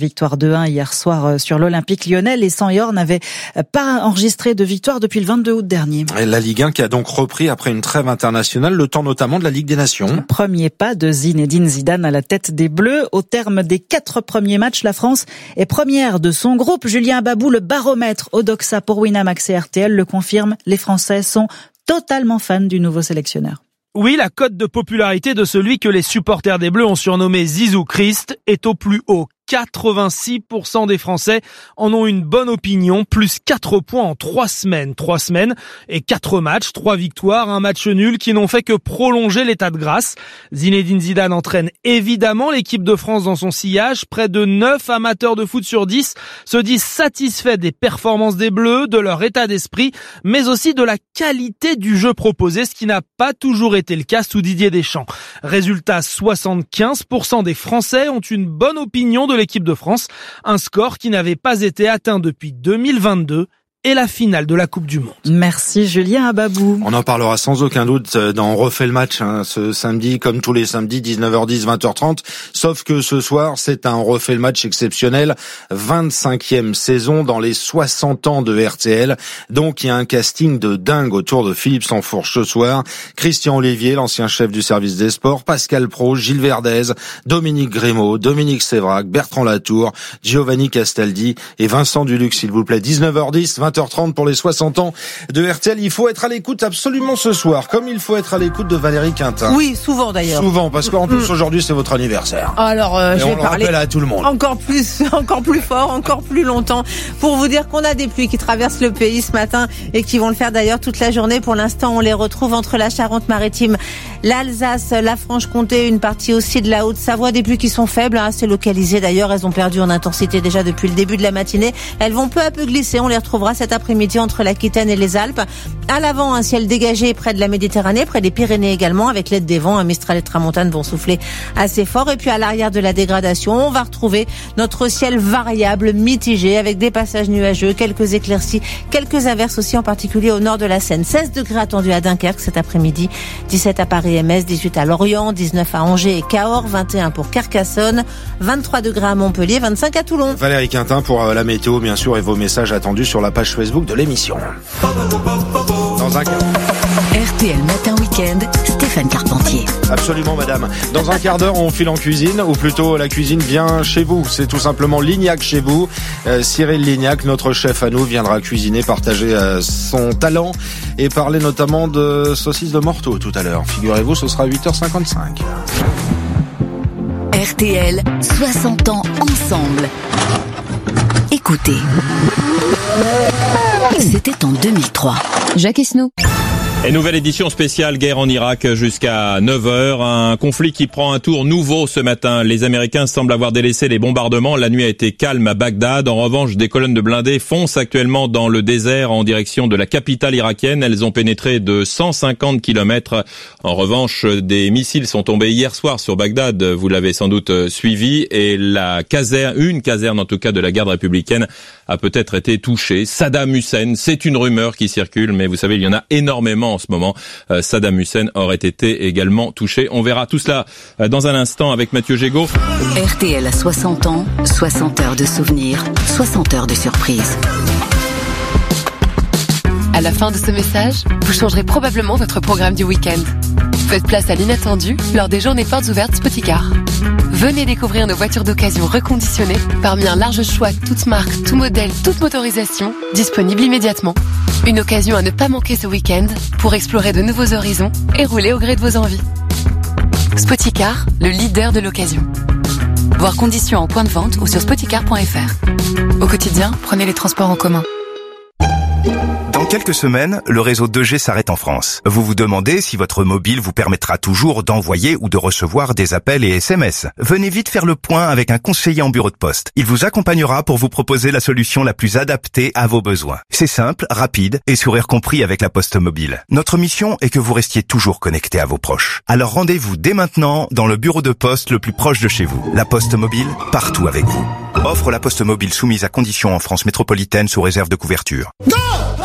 deux un hier soir sur l'Olympique lyonnais. Les Seniors n'avaient pas enregistré de victoire depuis le vingt-deux août dernier. Et la Ligue un qui a donc repris après une trêve internationale, le temps notamment de la Ligue des Nations. Premier pas de Zinedine Zidane à la tête des Bleus. Au terme des quatre premiers matchs, la France est première de son groupe. Julien Ababou, le baromètre Odoxa pour Winamax et R T L le confirme. Les Français sont totalement fans du nouveau sélectionneur. Oui, la cote de popularité de celui que les supporters des Bleus ont surnommé Zizou Christ est au plus haut. quatre-vingt-six pour cent des Français en ont une bonne opinion, plus quatre points en trois semaines. Trois semaines et quatre matchs, trois victoires, un match nul qui n'ont fait que prolonger l'état de grâce. Zinedine Zidane entraîne évidemment l'équipe de France dans son sillage. Près de neuf amateurs de foot sur dix se disent satisfaits des performances des Bleus, de leur état d'esprit, mais aussi de la qualité du jeu proposé, ce qui n'a pas toujours été le cas sous Didier Deschamps. Résultat, soixante-quinze pour cent des Français ont une bonne opinion de l'équipe de France, un score qui n'avait pas été atteint depuis deux mille vingt-deux et la finale de la Coupe du Monde. Merci Julien Ababou. On en parlera sans aucun doute dans On refait le match hein, ce samedi, comme tous les samedis, dix-neuf heures dix, vingt heures trente. Sauf que ce soir, c'est un On refait le match exceptionnel, vingt-cinquième saison dans les soixante ans de R T L. Donc il y a un casting de dingue autour de Philippe Sansfourche ce soir. Christian Olivier, l'ancien chef du service des sports, Pascal Praud, Gilles Verdez, Dominique Grimaud, Dominique Sévrac, Bertrand Latour, Giovanni Castaldi et Vincent Duluc, s'il vous plaît. dix-neuf heures dix, vingt heures trente pour les soixante ans de R T L. Il faut être à l'écoute absolument ce soir, comme il faut être à l'écoute de Valérie Quintin. Oui, souvent d'ailleurs. Souvent, parce qu'en plus mmh. aujourd'hui c'est votre anniversaire. Alors, euh, et je on vais le parler rappelle à tout le monde. Encore plus, encore plus fort, encore plus longtemps, pour vous dire qu'on a des pluies qui traversent le pays ce matin et qui vont le faire d'ailleurs toute la journée. Pour l'instant, on les retrouve entre la Charente-Maritime, l'Alsace, la Franche-Comté, une partie aussi de la Haute-Savoie. Des pluies qui sont faibles, hein, assez localisées d'ailleurs. Elles ont perdu en intensité déjà depuis le début de la matinée. Elles vont peu à peu glisser. On les retrouvera cet après-midi entre l'Aquitaine et les Alpes. À l'avant, un ciel dégagé près de la Méditerranée, près des Pyrénées également, avec l'aide des vents. Un Mistral et Tramontane vont souffler assez fort. Et puis à l'arrière de la dégradation, on va retrouver notre ciel variable, mitigé, avec des passages nuageux, quelques éclaircies, quelques averses aussi, en particulier au nord de la Seine. seize degrés attendus à Dunkerque cet après-midi, dix-sept à Paris et Metz, dix-huit à Lorient, dix-neuf à Angers et Cahors, vingt et un pour Carcassonne, vingt-trois degrés à Montpellier, vingt-cinq à Toulon. Valérie Quintin pour la météo, bien sûr, et vos messages attendus sur la page Facebook de l'émission. Dans un R T L Matin Week-end, Stéphane Carpentier. Absolument, madame. Dans un quart d'heure, on file en cuisine, ou plutôt la cuisine vient chez vous. C'est tout simplement Lignac chez vous. Euh, Cyril Lignac, notre chef à nous, viendra cuisiner, partager euh, son talent et parler notamment de saucisses de morteau tout à l'heure. Figurez-vous, ce sera huit heures cinquante-cinq. R T L, soixante ans ensemble. Écoutez. C'était en deux mille trois. Jacques Esnou. Et nouvelle édition spéciale guerre en Irak jusqu'à neuf heures. Un conflit qui prend un tour nouveau ce matin. Les Américains semblent avoir délaissé les bombardements. La nuit a été calme à Bagdad. En revanche, des colonnes de blindés foncent actuellement dans le désert en direction de la capitale irakienne. Elles ont pénétré de cent cinquante kilomètres. En revanche, des missiles sont tombés hier soir sur Bagdad. Vous l'avez sans doute suivi. Et la caserne, une caserne en tout cas de la garde républicaine a peut-être été touchée. Saddam Hussein, c'est une rumeur qui circule, mais vous savez, il y en a énormément en ce moment. Euh, Saddam Hussein aurait été également touché. On verra tout cela euh, dans un instant avec Mathieu Gégaud. R T L à soixante ans, soixante heures de souvenirs, soixante heures de surprises. À la fin de ce message, vous changerez probablement votre programme du week-end. Faites place à l'inattendu lors des journées portes ouvertes Spoticar. Venez découvrir nos voitures d'occasion reconditionnées parmi un large choix, toutes marques, tout modèle, toute motorisation, disponible immédiatement. Une occasion à ne pas manquer ce week-end pour explorer de nouveaux horizons et rouler au gré de vos envies. Spoticar, le leader de l'occasion. Voir conditions en point de vente ou sur spoticar point f r. Au quotidien, prenez les transports en commun. Dans quelques semaines, le réseau deux G s'arrête en France. Vous vous demandez si votre mobile vous permettra toujours d'envoyer ou de recevoir des appels et S M S. Venez vite faire le point avec un conseiller en bureau de poste. Il vous accompagnera pour vous proposer la solution la plus adaptée à vos besoins. C'est simple, rapide et sourire compris avec la Poste Mobile. Notre mission est que vous restiez toujours connecté à vos proches. Alors rendez-vous dès maintenant dans le bureau de poste le plus proche de chez vous. La Poste Mobile, partout avec vous. Offre la Poste Mobile soumise à conditions en France métropolitaine sous réserve de couverture. Go!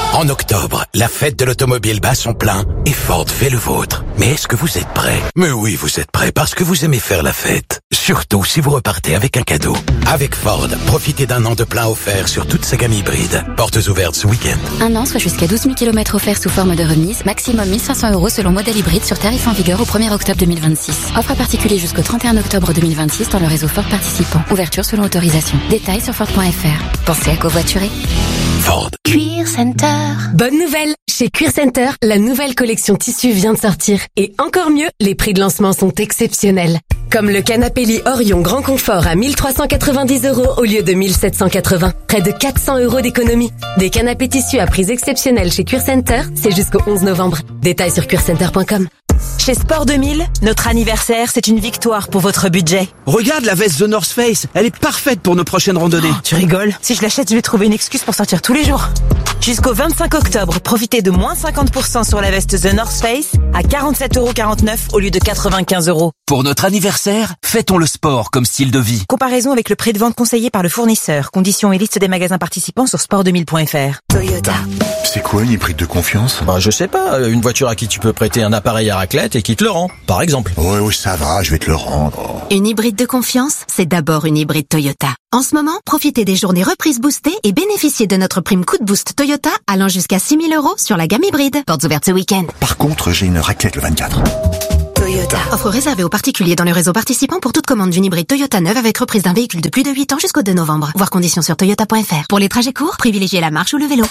En octobre, la fête de l'automobile bat son plein et Ford fait le vôtre. Mais est-ce que vous êtes prêts? Mais oui, vous êtes prêts parce que vous aimez faire la fête. Surtout si vous repartez avec un cadeau. Avec Ford, profitez d'un an de plein offert sur toute sa gamme hybride. Portes ouvertes ce week-end. Un an, soit jusqu'à douze mille kilomètres offerts sous forme de remise, maximum mille cinq cents euros selon modèle hybride sur tarif en vigueur au premier octobre deux mille vingt-six. Offre à particulier jusqu'au trente et un octobre deux mille vingt-six dans le réseau Ford participant. Ouverture selon autorisation. Détails sur Ford point F R. Pensez à covoiturer. Ford. Cuir Center. Bonne nouvelle! Chez Cuir Center, la nouvelle collection tissu vient de sortir. Et encore mieux, les prix de lancement sont exceptionnels. Comme le canapé lit Orion Grand Confort à mille trois cent quatre-vingt-dix euros au lieu de mille sept cent quatre-vingts. Près de quatre cents euros d'économie. Des canapés tissus à prix exceptionnels chez Cuir Center, c'est jusqu'au onze novembre. Détails sur cuir center point com. Chez Sport deux mille, notre anniversaire, c'est une victoire pour votre budget. Regarde la veste The North Face, elle est parfaite pour nos prochaines randonnées. Oh, tu rigoles? Si je l'achète, je vais trouver une excuse pour sortir tous les jours. Jusqu'au vingt-cinq octobre, profitez de moins cinquante pour cent sur la veste The North Face à quarante-sept euros quarante-neuf au lieu de quatre-vingt-quinze euros. Pour notre anniversaire, fêtons le sport comme style de vie. Comparaison avec le prix de vente conseillé par le fournisseur. Conditions et liste des magasins participants sur sport deux mille point F R. Toyota. C'est quoi une hybride de confiance? Bah, je sais pas, une voiture à qui tu peux prêter un appareil à raclette et qui te le rend, par exemple. Oui, oui, ça va, je vais te le rendre. Une hybride de confiance, c'est d'abord une hybride Toyota. En ce moment, profitez des journées reprises boostées et bénéficiez de notre prime coup de boost Toyota allant jusqu'à six mille euros sur la gamme hybride. Portes ouvertes ce week-end. Par contre, j'ai une raclette le vingt-quatre. Toyota. Offre réservée aux particuliers dans le réseau participant pour toute commande d'une hybride Toyota neuve avec reprise d'un véhicule de plus de huit ans jusqu'au deux novembre. Voir conditions sur toyota point F R. Pour les trajets courts, privilégiez la marche ou le vélo.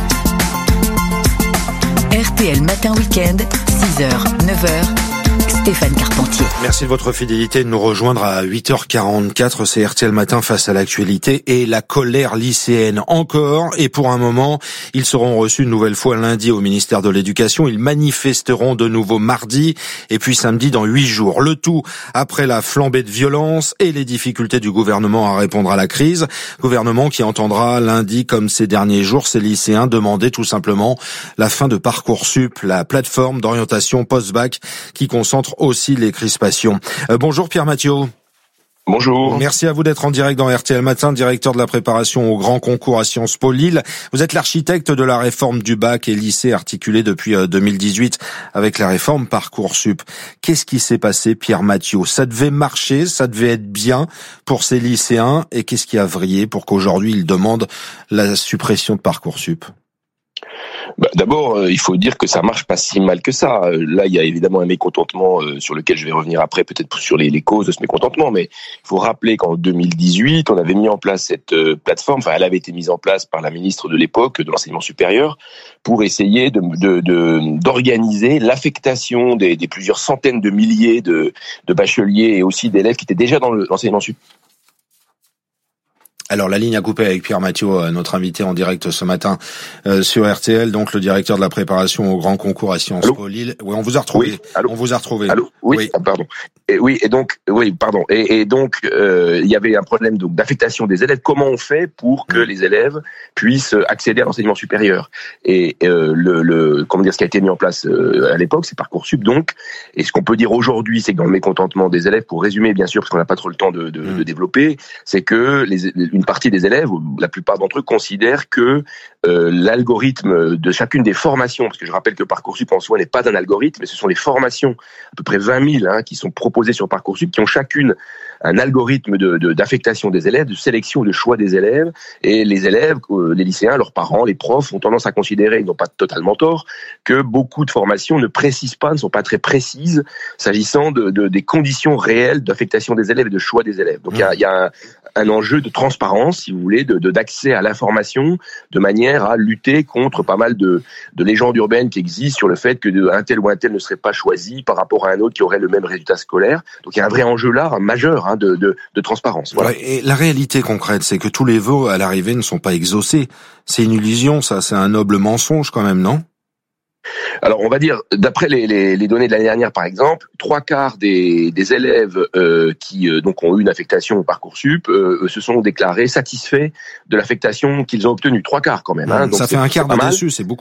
R T L Matin Week-end, six heures, neuf heures. Stéphane Carpentier. Merci de votre fidélité de nous rejoindre à huit heures quarante-quatre. C'est R T L Matin face à l'actualité et la colère lycéenne encore. Et pour un moment, ils seront reçus une nouvelle fois lundi au ministère de l'Éducation. Ils manifesteront de nouveau mardi et puis samedi dans huit jours. Le tout après la flambée de violence et les difficultés du gouvernement à répondre à la crise. Gouvernement qui entendra lundi, comme ces derniers jours, ces lycéens demander tout simplement la fin de Parcoursup, la plateforme d'orientation post-bac qui concentre aussi les crispations. Euh, bonjour Pierre Mathieu. Bonjour. Merci à vous d'être en direct dans R T L Matin, directeur de la préparation au grand concours à Sciences Po Lille. Vous êtes l'architecte de la réforme du bac et lycée articulée depuis deux mille dix-huit avec la réforme Parcoursup. Qu'est-ce qui s'est passé, Pierre Mathieu? Ça devait marcher, ça devait être bien pour ces lycéens et qu'est-ce qui a vrillé pour qu'aujourd'hui ils demandent la suppression de Parcoursup? Bah, d'abord, euh, il faut dire que ça marche pas si mal que ça. Euh, là, il y a évidemment un mécontentement euh, sur lequel je vais revenir après, peut-être sur les, les causes de ce mécontentement, mais il faut rappeler qu'en deux mille dix-huit, on avait mis en place cette euh, plateforme, enfin, elle avait été mise en place par la ministre de l'époque, de l'enseignement supérieur, pour essayer de, de, de, d'organiser l'affectation des, des plusieurs centaines de milliers de, de bacheliers et aussi d'élèves qui étaient déjà dans le, l'enseignement supérieur. Alors la ligne a coupé avec Pierre Mathieu, notre invité en direct ce matin euh, sur R T L, donc le directeur de la préparation au grand concours à Sciences Po Lille. Oui, on vous a retrouvé. Oui, on vous a retrouvé. Allô oui, oui. Ah, pardon. Et oui, et donc, oui, pardon. Et, et donc, euh, il y avait un problème donc d'affectation des élèves. Comment on fait pour que mmh. les élèves puissent accéder à l'enseignement supérieur? Et euh, le, le, comment dire, ce qui a été mis en place euh, à l'époque, c'est Parcoursup. Donc, et ce qu'on peut dire aujourd'hui, c'est que dans le mécontentement des élèves, pour résumer bien sûr, parce qu'on n'a pas trop le temps de, de, mmh. de développer, c'est que les, une partie des élèves, ou la plupart d'entre eux, considèrent que euh, l'algorithme de chacune des formations, parce que je rappelle que Parcoursup en soi n'est pas un algorithme, mais ce sont les formations, à peu près vingt mille, hein, qui sont proposées sur Parcoursup, qui ont chacune un algorithme de, de, d'affectation des élèves, de sélection, de choix des élèves, et les élèves, les lycéens, leurs parents, les profs ont tendance à considérer, ils n'ont pas totalement tort, que beaucoup de formations ne précisent pas, ne sont pas très précises, s'agissant de, de, des conditions réelles d'affectation des élèves et de choix des élèves. Donc il mmh. y a, y a un, un enjeu de transparence, si vous voulez, de, de d'accès à l'information, de manière à lutter contre pas mal de, de légendes urbaines qui existent sur le fait que de, un tel ou un tel ne serait pas choisi par rapport à un autre qui aurait le même résultat scolaire. Donc il y a un vrai enjeu là, un majeur, hein, de, de, de transparence. Voilà. Ouais, et la réalité concrète, c'est que tous les vœux à l'arrivée ne sont pas exaucés. C'est une illusion, ça, c'est un noble mensonge quand même, non? Alors, on va dire, d'après les, les, les données de l'année dernière, par exemple, trois quarts des, des élèves euh, qui euh, donc ont eu une affectation au Parcoursup euh, se sont déclarés satisfaits de l'affectation qu'ils ont obtenue. Trois quarts quand même. Hein, donc ça fait un quart de dessus, c'est beaucoup, non?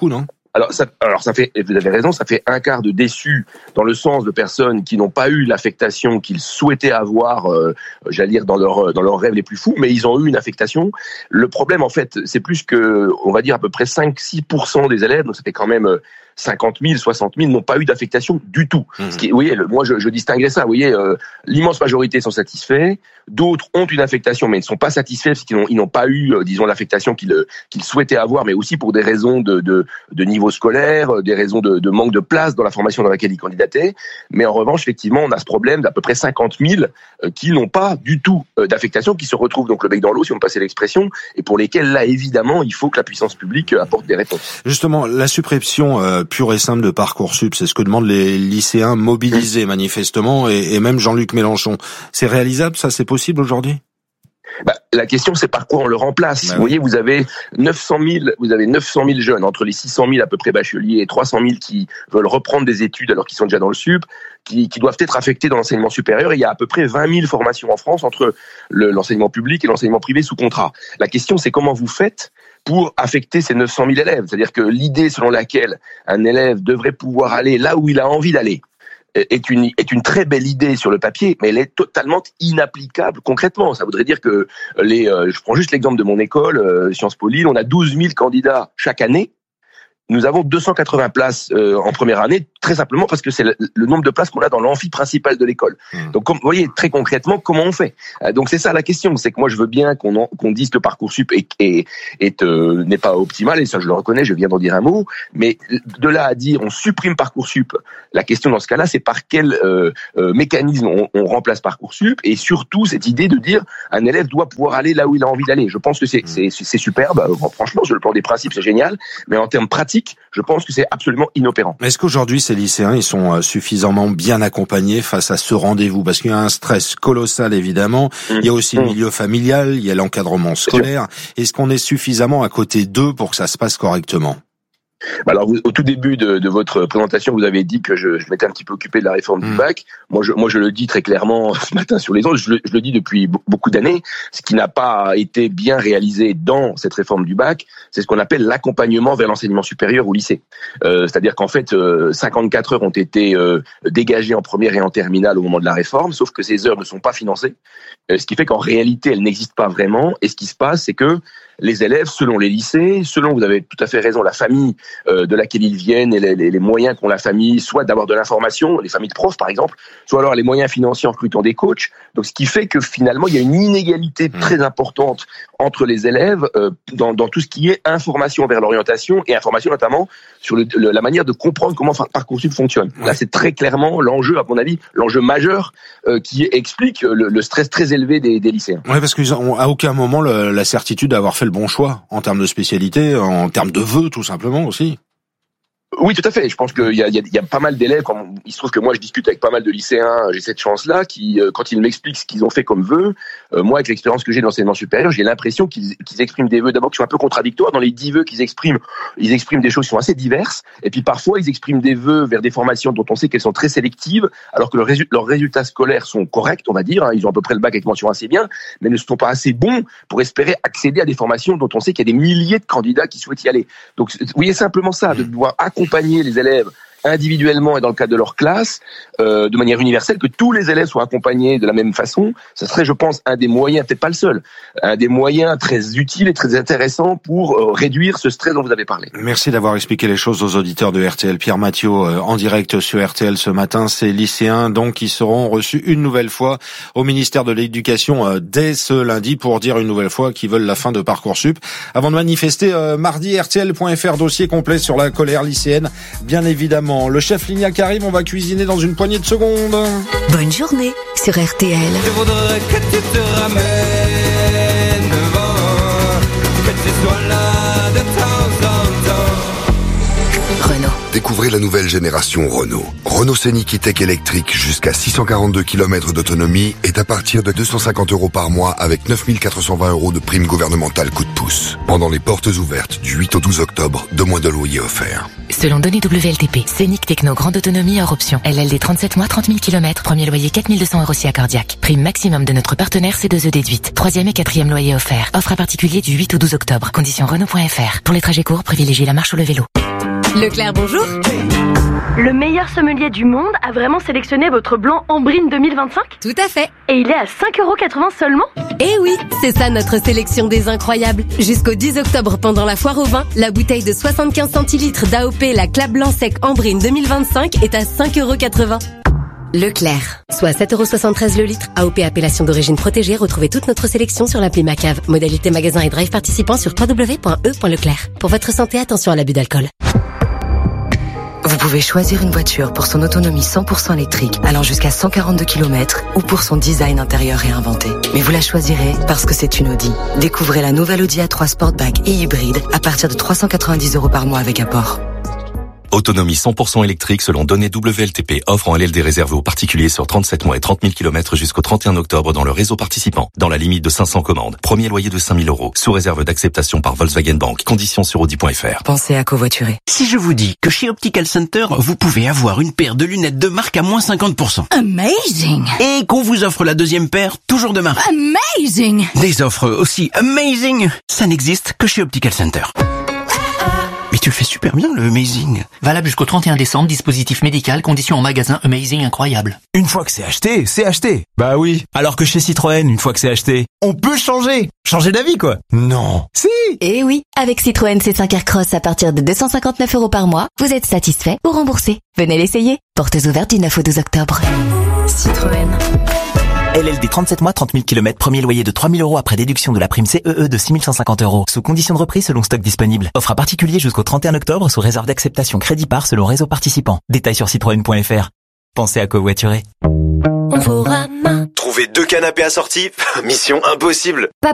Alors ça, alors ça fait, vous avez raison, ça fait un quart de déçus dans le sens de personnes qui n'ont pas eu l'affectation qu'ils souhaitaient avoir, euh, j'allais dire dans leur dans leurs rêves les plus fous, mais ils ont eu une affectation. Le problème en fait, c'est plus que, on va dire à peu près cinq à six pour cent des élèves, donc ça fait quand même cinquante mille, soixante mille n'ont pas eu d'affectation du tout. Mmh. Ce qui, vous voyez, le, moi je, je distinguerais ça. Vous voyez, euh, l'immense majorité sont satisfaits. D'autres ont une affectation, mais ne sont pas satisfaits parce qu'ils n'ont, ils n'ont pas eu, euh, disons, l'affectation qu'ils, qu'ils souhaitaient avoir, mais aussi pour des raisons de, de, de niveau scolaire, des raisons de, de manque de place dans la formation dans laquelle ils candidataient. Mais en revanche, effectivement, on a ce problème d'à peu près cinquante mille euh, qui n'ont pas du tout euh, d'affectation, qui se retrouvent donc le bec dans l'eau, si on me passait l'expression, et pour lesquels là, évidemment, il faut que la puissance publique euh, apporte des réponses. Justement, la suppression euh, pure et simple de Parcoursup, c'est ce que demandent les lycéens mobilisés manifestement, et, et même Jean-Luc Mélenchon. C'est réalisable, ça, c'est possible aujourd'hui ? Bah, la question, c'est par quoi on le remplace. Bah, vous voyez, vous avez neuf cent mille, vous avez neuf cent mille jeunes, entre les six cent mille à peu près bacheliers et trois cent mille qui veulent reprendre des études alors qu'ils sont déjà dans le sup, qui, qui doivent être affectés dans l'enseignement supérieur. Et il y a à peu près vingt mille formations en France entre le, l'enseignement public et l'enseignement privé sous contrat. La question, c'est comment vous faites pour affecter ces neuf cent mille élèves. C'est-à-dire que l'idée selon laquelle un élève devrait pouvoir aller là où il a envie d'aller est une est une très belle idée sur le papier, mais elle est totalement inapplicable concrètement. Ça voudrait dire que les, euh, je prends juste l'exemple de mon école, euh, Sciences Po Lille, on a douze mille candidats chaque année. Nous avons deux cent quatre-vingts places euh, en première année, très simplement parce que c'est le, le nombre de places qu'on a dans l'amphi principal de l'école. Mmh. Donc, comme, vous voyez, très concrètement, comment on fait ? euh, Donc, c'est ça la question. C'est que moi, je veux bien qu'on, en, qu'on dise que Parcoursup est, est, est, euh, n'est pas optimal, et ça, je le reconnais, je viens d'en dire un mot. Mais de là à dire, on supprime Parcoursup, la question dans ce cas-là, c'est par quel euh, euh, mécanisme on, on remplace Parcoursup, et surtout cette idée de dire, un élève doit pouvoir aller là où il a envie d'aller. Je pense que c'est, c'est, c'est superbe. Franchement, sur le plan des principes, c'est génial. Mais en termes pratiques, je pense que c'est absolument inopérant. Est-ce qu'aujourd'hui, ces lycéens, ils sont suffisamment bien accompagnés face à ce rendez-vous ? Parce qu'il y a un stress colossal, évidemment. Mmh. Il y a aussi mmh. le milieu familial, il y a l'encadrement scolaire. Est-ce qu'on est suffisamment à côté d'eux pour que ça se passe correctement ? Alors, vous, au tout début de, de votre présentation, vous avez dit que je, je m'étais un petit peu occupé de la réforme mmh. du bac. Moi je, moi, je le dis très clairement ce matin sur les ondes. Je, je le dis depuis beaucoup d'années. Ce qui n'a pas été bien réalisé dans cette réforme du bac, c'est ce qu'on appelle l'accompagnement vers l'enseignement supérieur au lycée. Euh, c'est-à-dire qu'en fait, euh, cinquante-quatre heures ont été euh, dégagées en première et en terminale au moment de la réforme, sauf que ces heures ne sont pas financées. Euh, ce qui fait qu'en réalité, elles n'existent pas vraiment. Et ce qui se passe, c'est que les élèves, selon les lycées, selon, vous avez tout à fait raison, la famille euh, de laquelle ils viennent et les, les, les moyens qu'ont la famille, soit d'avoir de l'information, les familles de profs par exemple, soit alors les moyens financiers en recrutant des coachs. Donc ce qui fait que finalement il y a une inégalité mmh. très importante entre les élèves euh, dans, dans tout ce qui est information vers l'orientation et information notamment sur le, le, la manière de comprendre comment Parcoursup fonctionne. Ouais. Là c'est très clairement l'enjeu, à mon avis, l'enjeu majeur euh, qui explique le, le stress très élevé des, des lycéens. Oui, parce qu'ils n'ont à aucun moment le, la certitude d'avoir fait le bon choix en termes de spécialité, en termes de vœux tout simplement aussi. Oui, tout à fait. Je pense qu'il y a, il y a, il y a pas mal d'élèves. Comme il se trouve que moi, je discute avec pas mal de lycéens. J'ai cette chance-là, qui, euh, quand ils m'expliquent ce qu'ils ont fait comme vœux, euh, moi, avec l'expérience que j'ai de l'enseignement supérieur, j'ai l'impression qu'ils, qu'ils expriment des vœux d'abord qui sont un peu contradictoires. Dans les dix vœux qu'ils expriment, ils expriment des choses qui sont assez diverses. Et puis parfois, ils expriment des vœux vers des formations dont on sait qu'elles sont très sélectives, alors que le résu- leurs résultats scolaires sont corrects, on va dire. Hein, ils ont à peu près le bac avec mention assez bien, mais ne sont pas assez bons pour espérer accéder à des formations dont on sait qu'il y a des milliers de candidats qui souhaitent y aller. Donc, vous voyez simplement ça, de devoir accompagner les élèves individuellement et dans le cadre de leur classe, euh, de manière universelle, que tous les élèves soient accompagnés de la même façon, ça serait, je pense, un des moyens, peut-être pas le seul, un des moyens très utiles et très intéressants pour euh, réduire ce stress dont vous avez parlé. Merci d'avoir expliqué les choses aux auditeurs de R T L. Pierre Mathieu, euh, en direct sur R T L ce matin. Ces lycéens, donc, qui seront reçus une nouvelle fois au ministère de l'Éducation euh, dès ce lundi pour dire une nouvelle fois qu'ils veulent la fin de Parcoursup. Avant de manifester, euh, mardi, R T L point F R, dossier complet sur la colère lycéenne, bien évidemment. Le chef Lignac arrive, on va cuisiner dans une poignée de secondes. Bonne journée sur R T L. Je voudrais que tu te ramènes devant, que tu sois là de temps en temps. Renault. Découvrez la nouvelle génération Renault. Renault Scénic E-Tech électrique jusqu'à six cent quarante-deux kilomètres d'autonomie est à partir de deux cent cinquante euros par mois avec neuf mille quatre cent vingt euros de prime gouvernementale coup de pouce. Pendant les portes ouvertes du huit au douze octobre, deux mois de loyer offerts. Selon données W L T P, Scénic Techno grande autonomie hors option. L L D trente-sept mois, trente mille kilomètres, premier loyer quatre mille deux cents euros si accordiaque. Prime maximum de notre partenaire C deux E déduite. Troisième et quatrième loyer offert. Offre à particulier du huit au douze octobre. Conditions Renault point F R. Pour les trajets courts, privilégiez la marche ou le vélo. Leclerc, bonjour. Le meilleur sommelier du monde a vraiment sélectionné votre blanc Ambrine deux mille vingt-cinq ? Tout à fait. Et il est à cinq euros quatre-vingts seulement ? Eh oui, c'est ça notre sélection des incroyables. Jusqu'au dix octobre, pendant la foire au vin, la bouteille de soixante-quinze centilitres d'A O P, la Clap Blanc Sec Ambrine deux mille vingt-cinq est à cinq euros quatre-vingts. Leclerc, soit sept euros soixante-treize le litre. A O P appellation d'origine protégée. Retrouvez toute notre sélection sur l'appli Macave. Modalité magasin et drive participants sur w w w point e point leclerc. Pour votre santé, attention à l'abus d'alcool. Vous pouvez choisir une voiture pour son autonomie cent pour cent électrique, allant jusqu'à cent quarante-deux kilomètres, ou pour son design intérieur réinventé. Mais vous la choisirez parce que c'est une Audi. Découvrez la nouvelle Audi A trois Sportback et hybride à partir de trois cent quatre-vingt-dix euros par mois avec apport. Autonomie cent pour cent électrique selon données W L T P. Offre en L L D réservée aux particuliers sur trente-sept mois et trente mille kilomètres jusqu'au trente et un octobre dans le réseau participant. Dans la limite de cinq cents commandes. Premier loyer de cinq mille euros. Sous réserve d'acceptation par Volkswagen Bank. Conditions sur audi point f r. Pensez à covoiturer. Si je vous dis que chez Optical Center, vous pouvez avoir une paire de lunettes de marque à moins cinquante pour cent. Amazing! Et qu'on vous offre la deuxième paire, toujours de marque. Amazing! Des offres aussi amazing, ça n'existe que chez Optical Center. Mais tu le fais super bien, le Amazing. Valable jusqu'au trente et un décembre, dispositif médical, conditions en magasin, Amazing incroyable. Une fois que c'est acheté, c'est acheté. Bah oui. Alors que chez Citroën, une fois que c'est acheté, on peut changer. Changer d'avis, quoi. Non. Si. Eh oui, avec Citroën C cinq Aircross à partir de deux cent cinquante-neuf euros par mois, vous êtes satisfait ou remboursé. Venez l'essayer. Portes ouvertes du neuf au douze octobre. Citroën. L L D trente-sept mois, trente mille kilomètres, premier loyer de trois mille euros après déduction de la prime C E E de six mille cent cinquante euros. Sous condition de reprise selon stock disponible. Offre à particulier jusqu'au trente et un octobre sous réserve d'acceptation crédit par selon réseau participant. Détails sur citroën point f r. Pensez à covoiturer. Trouver deux canapés assortis, mission impossible.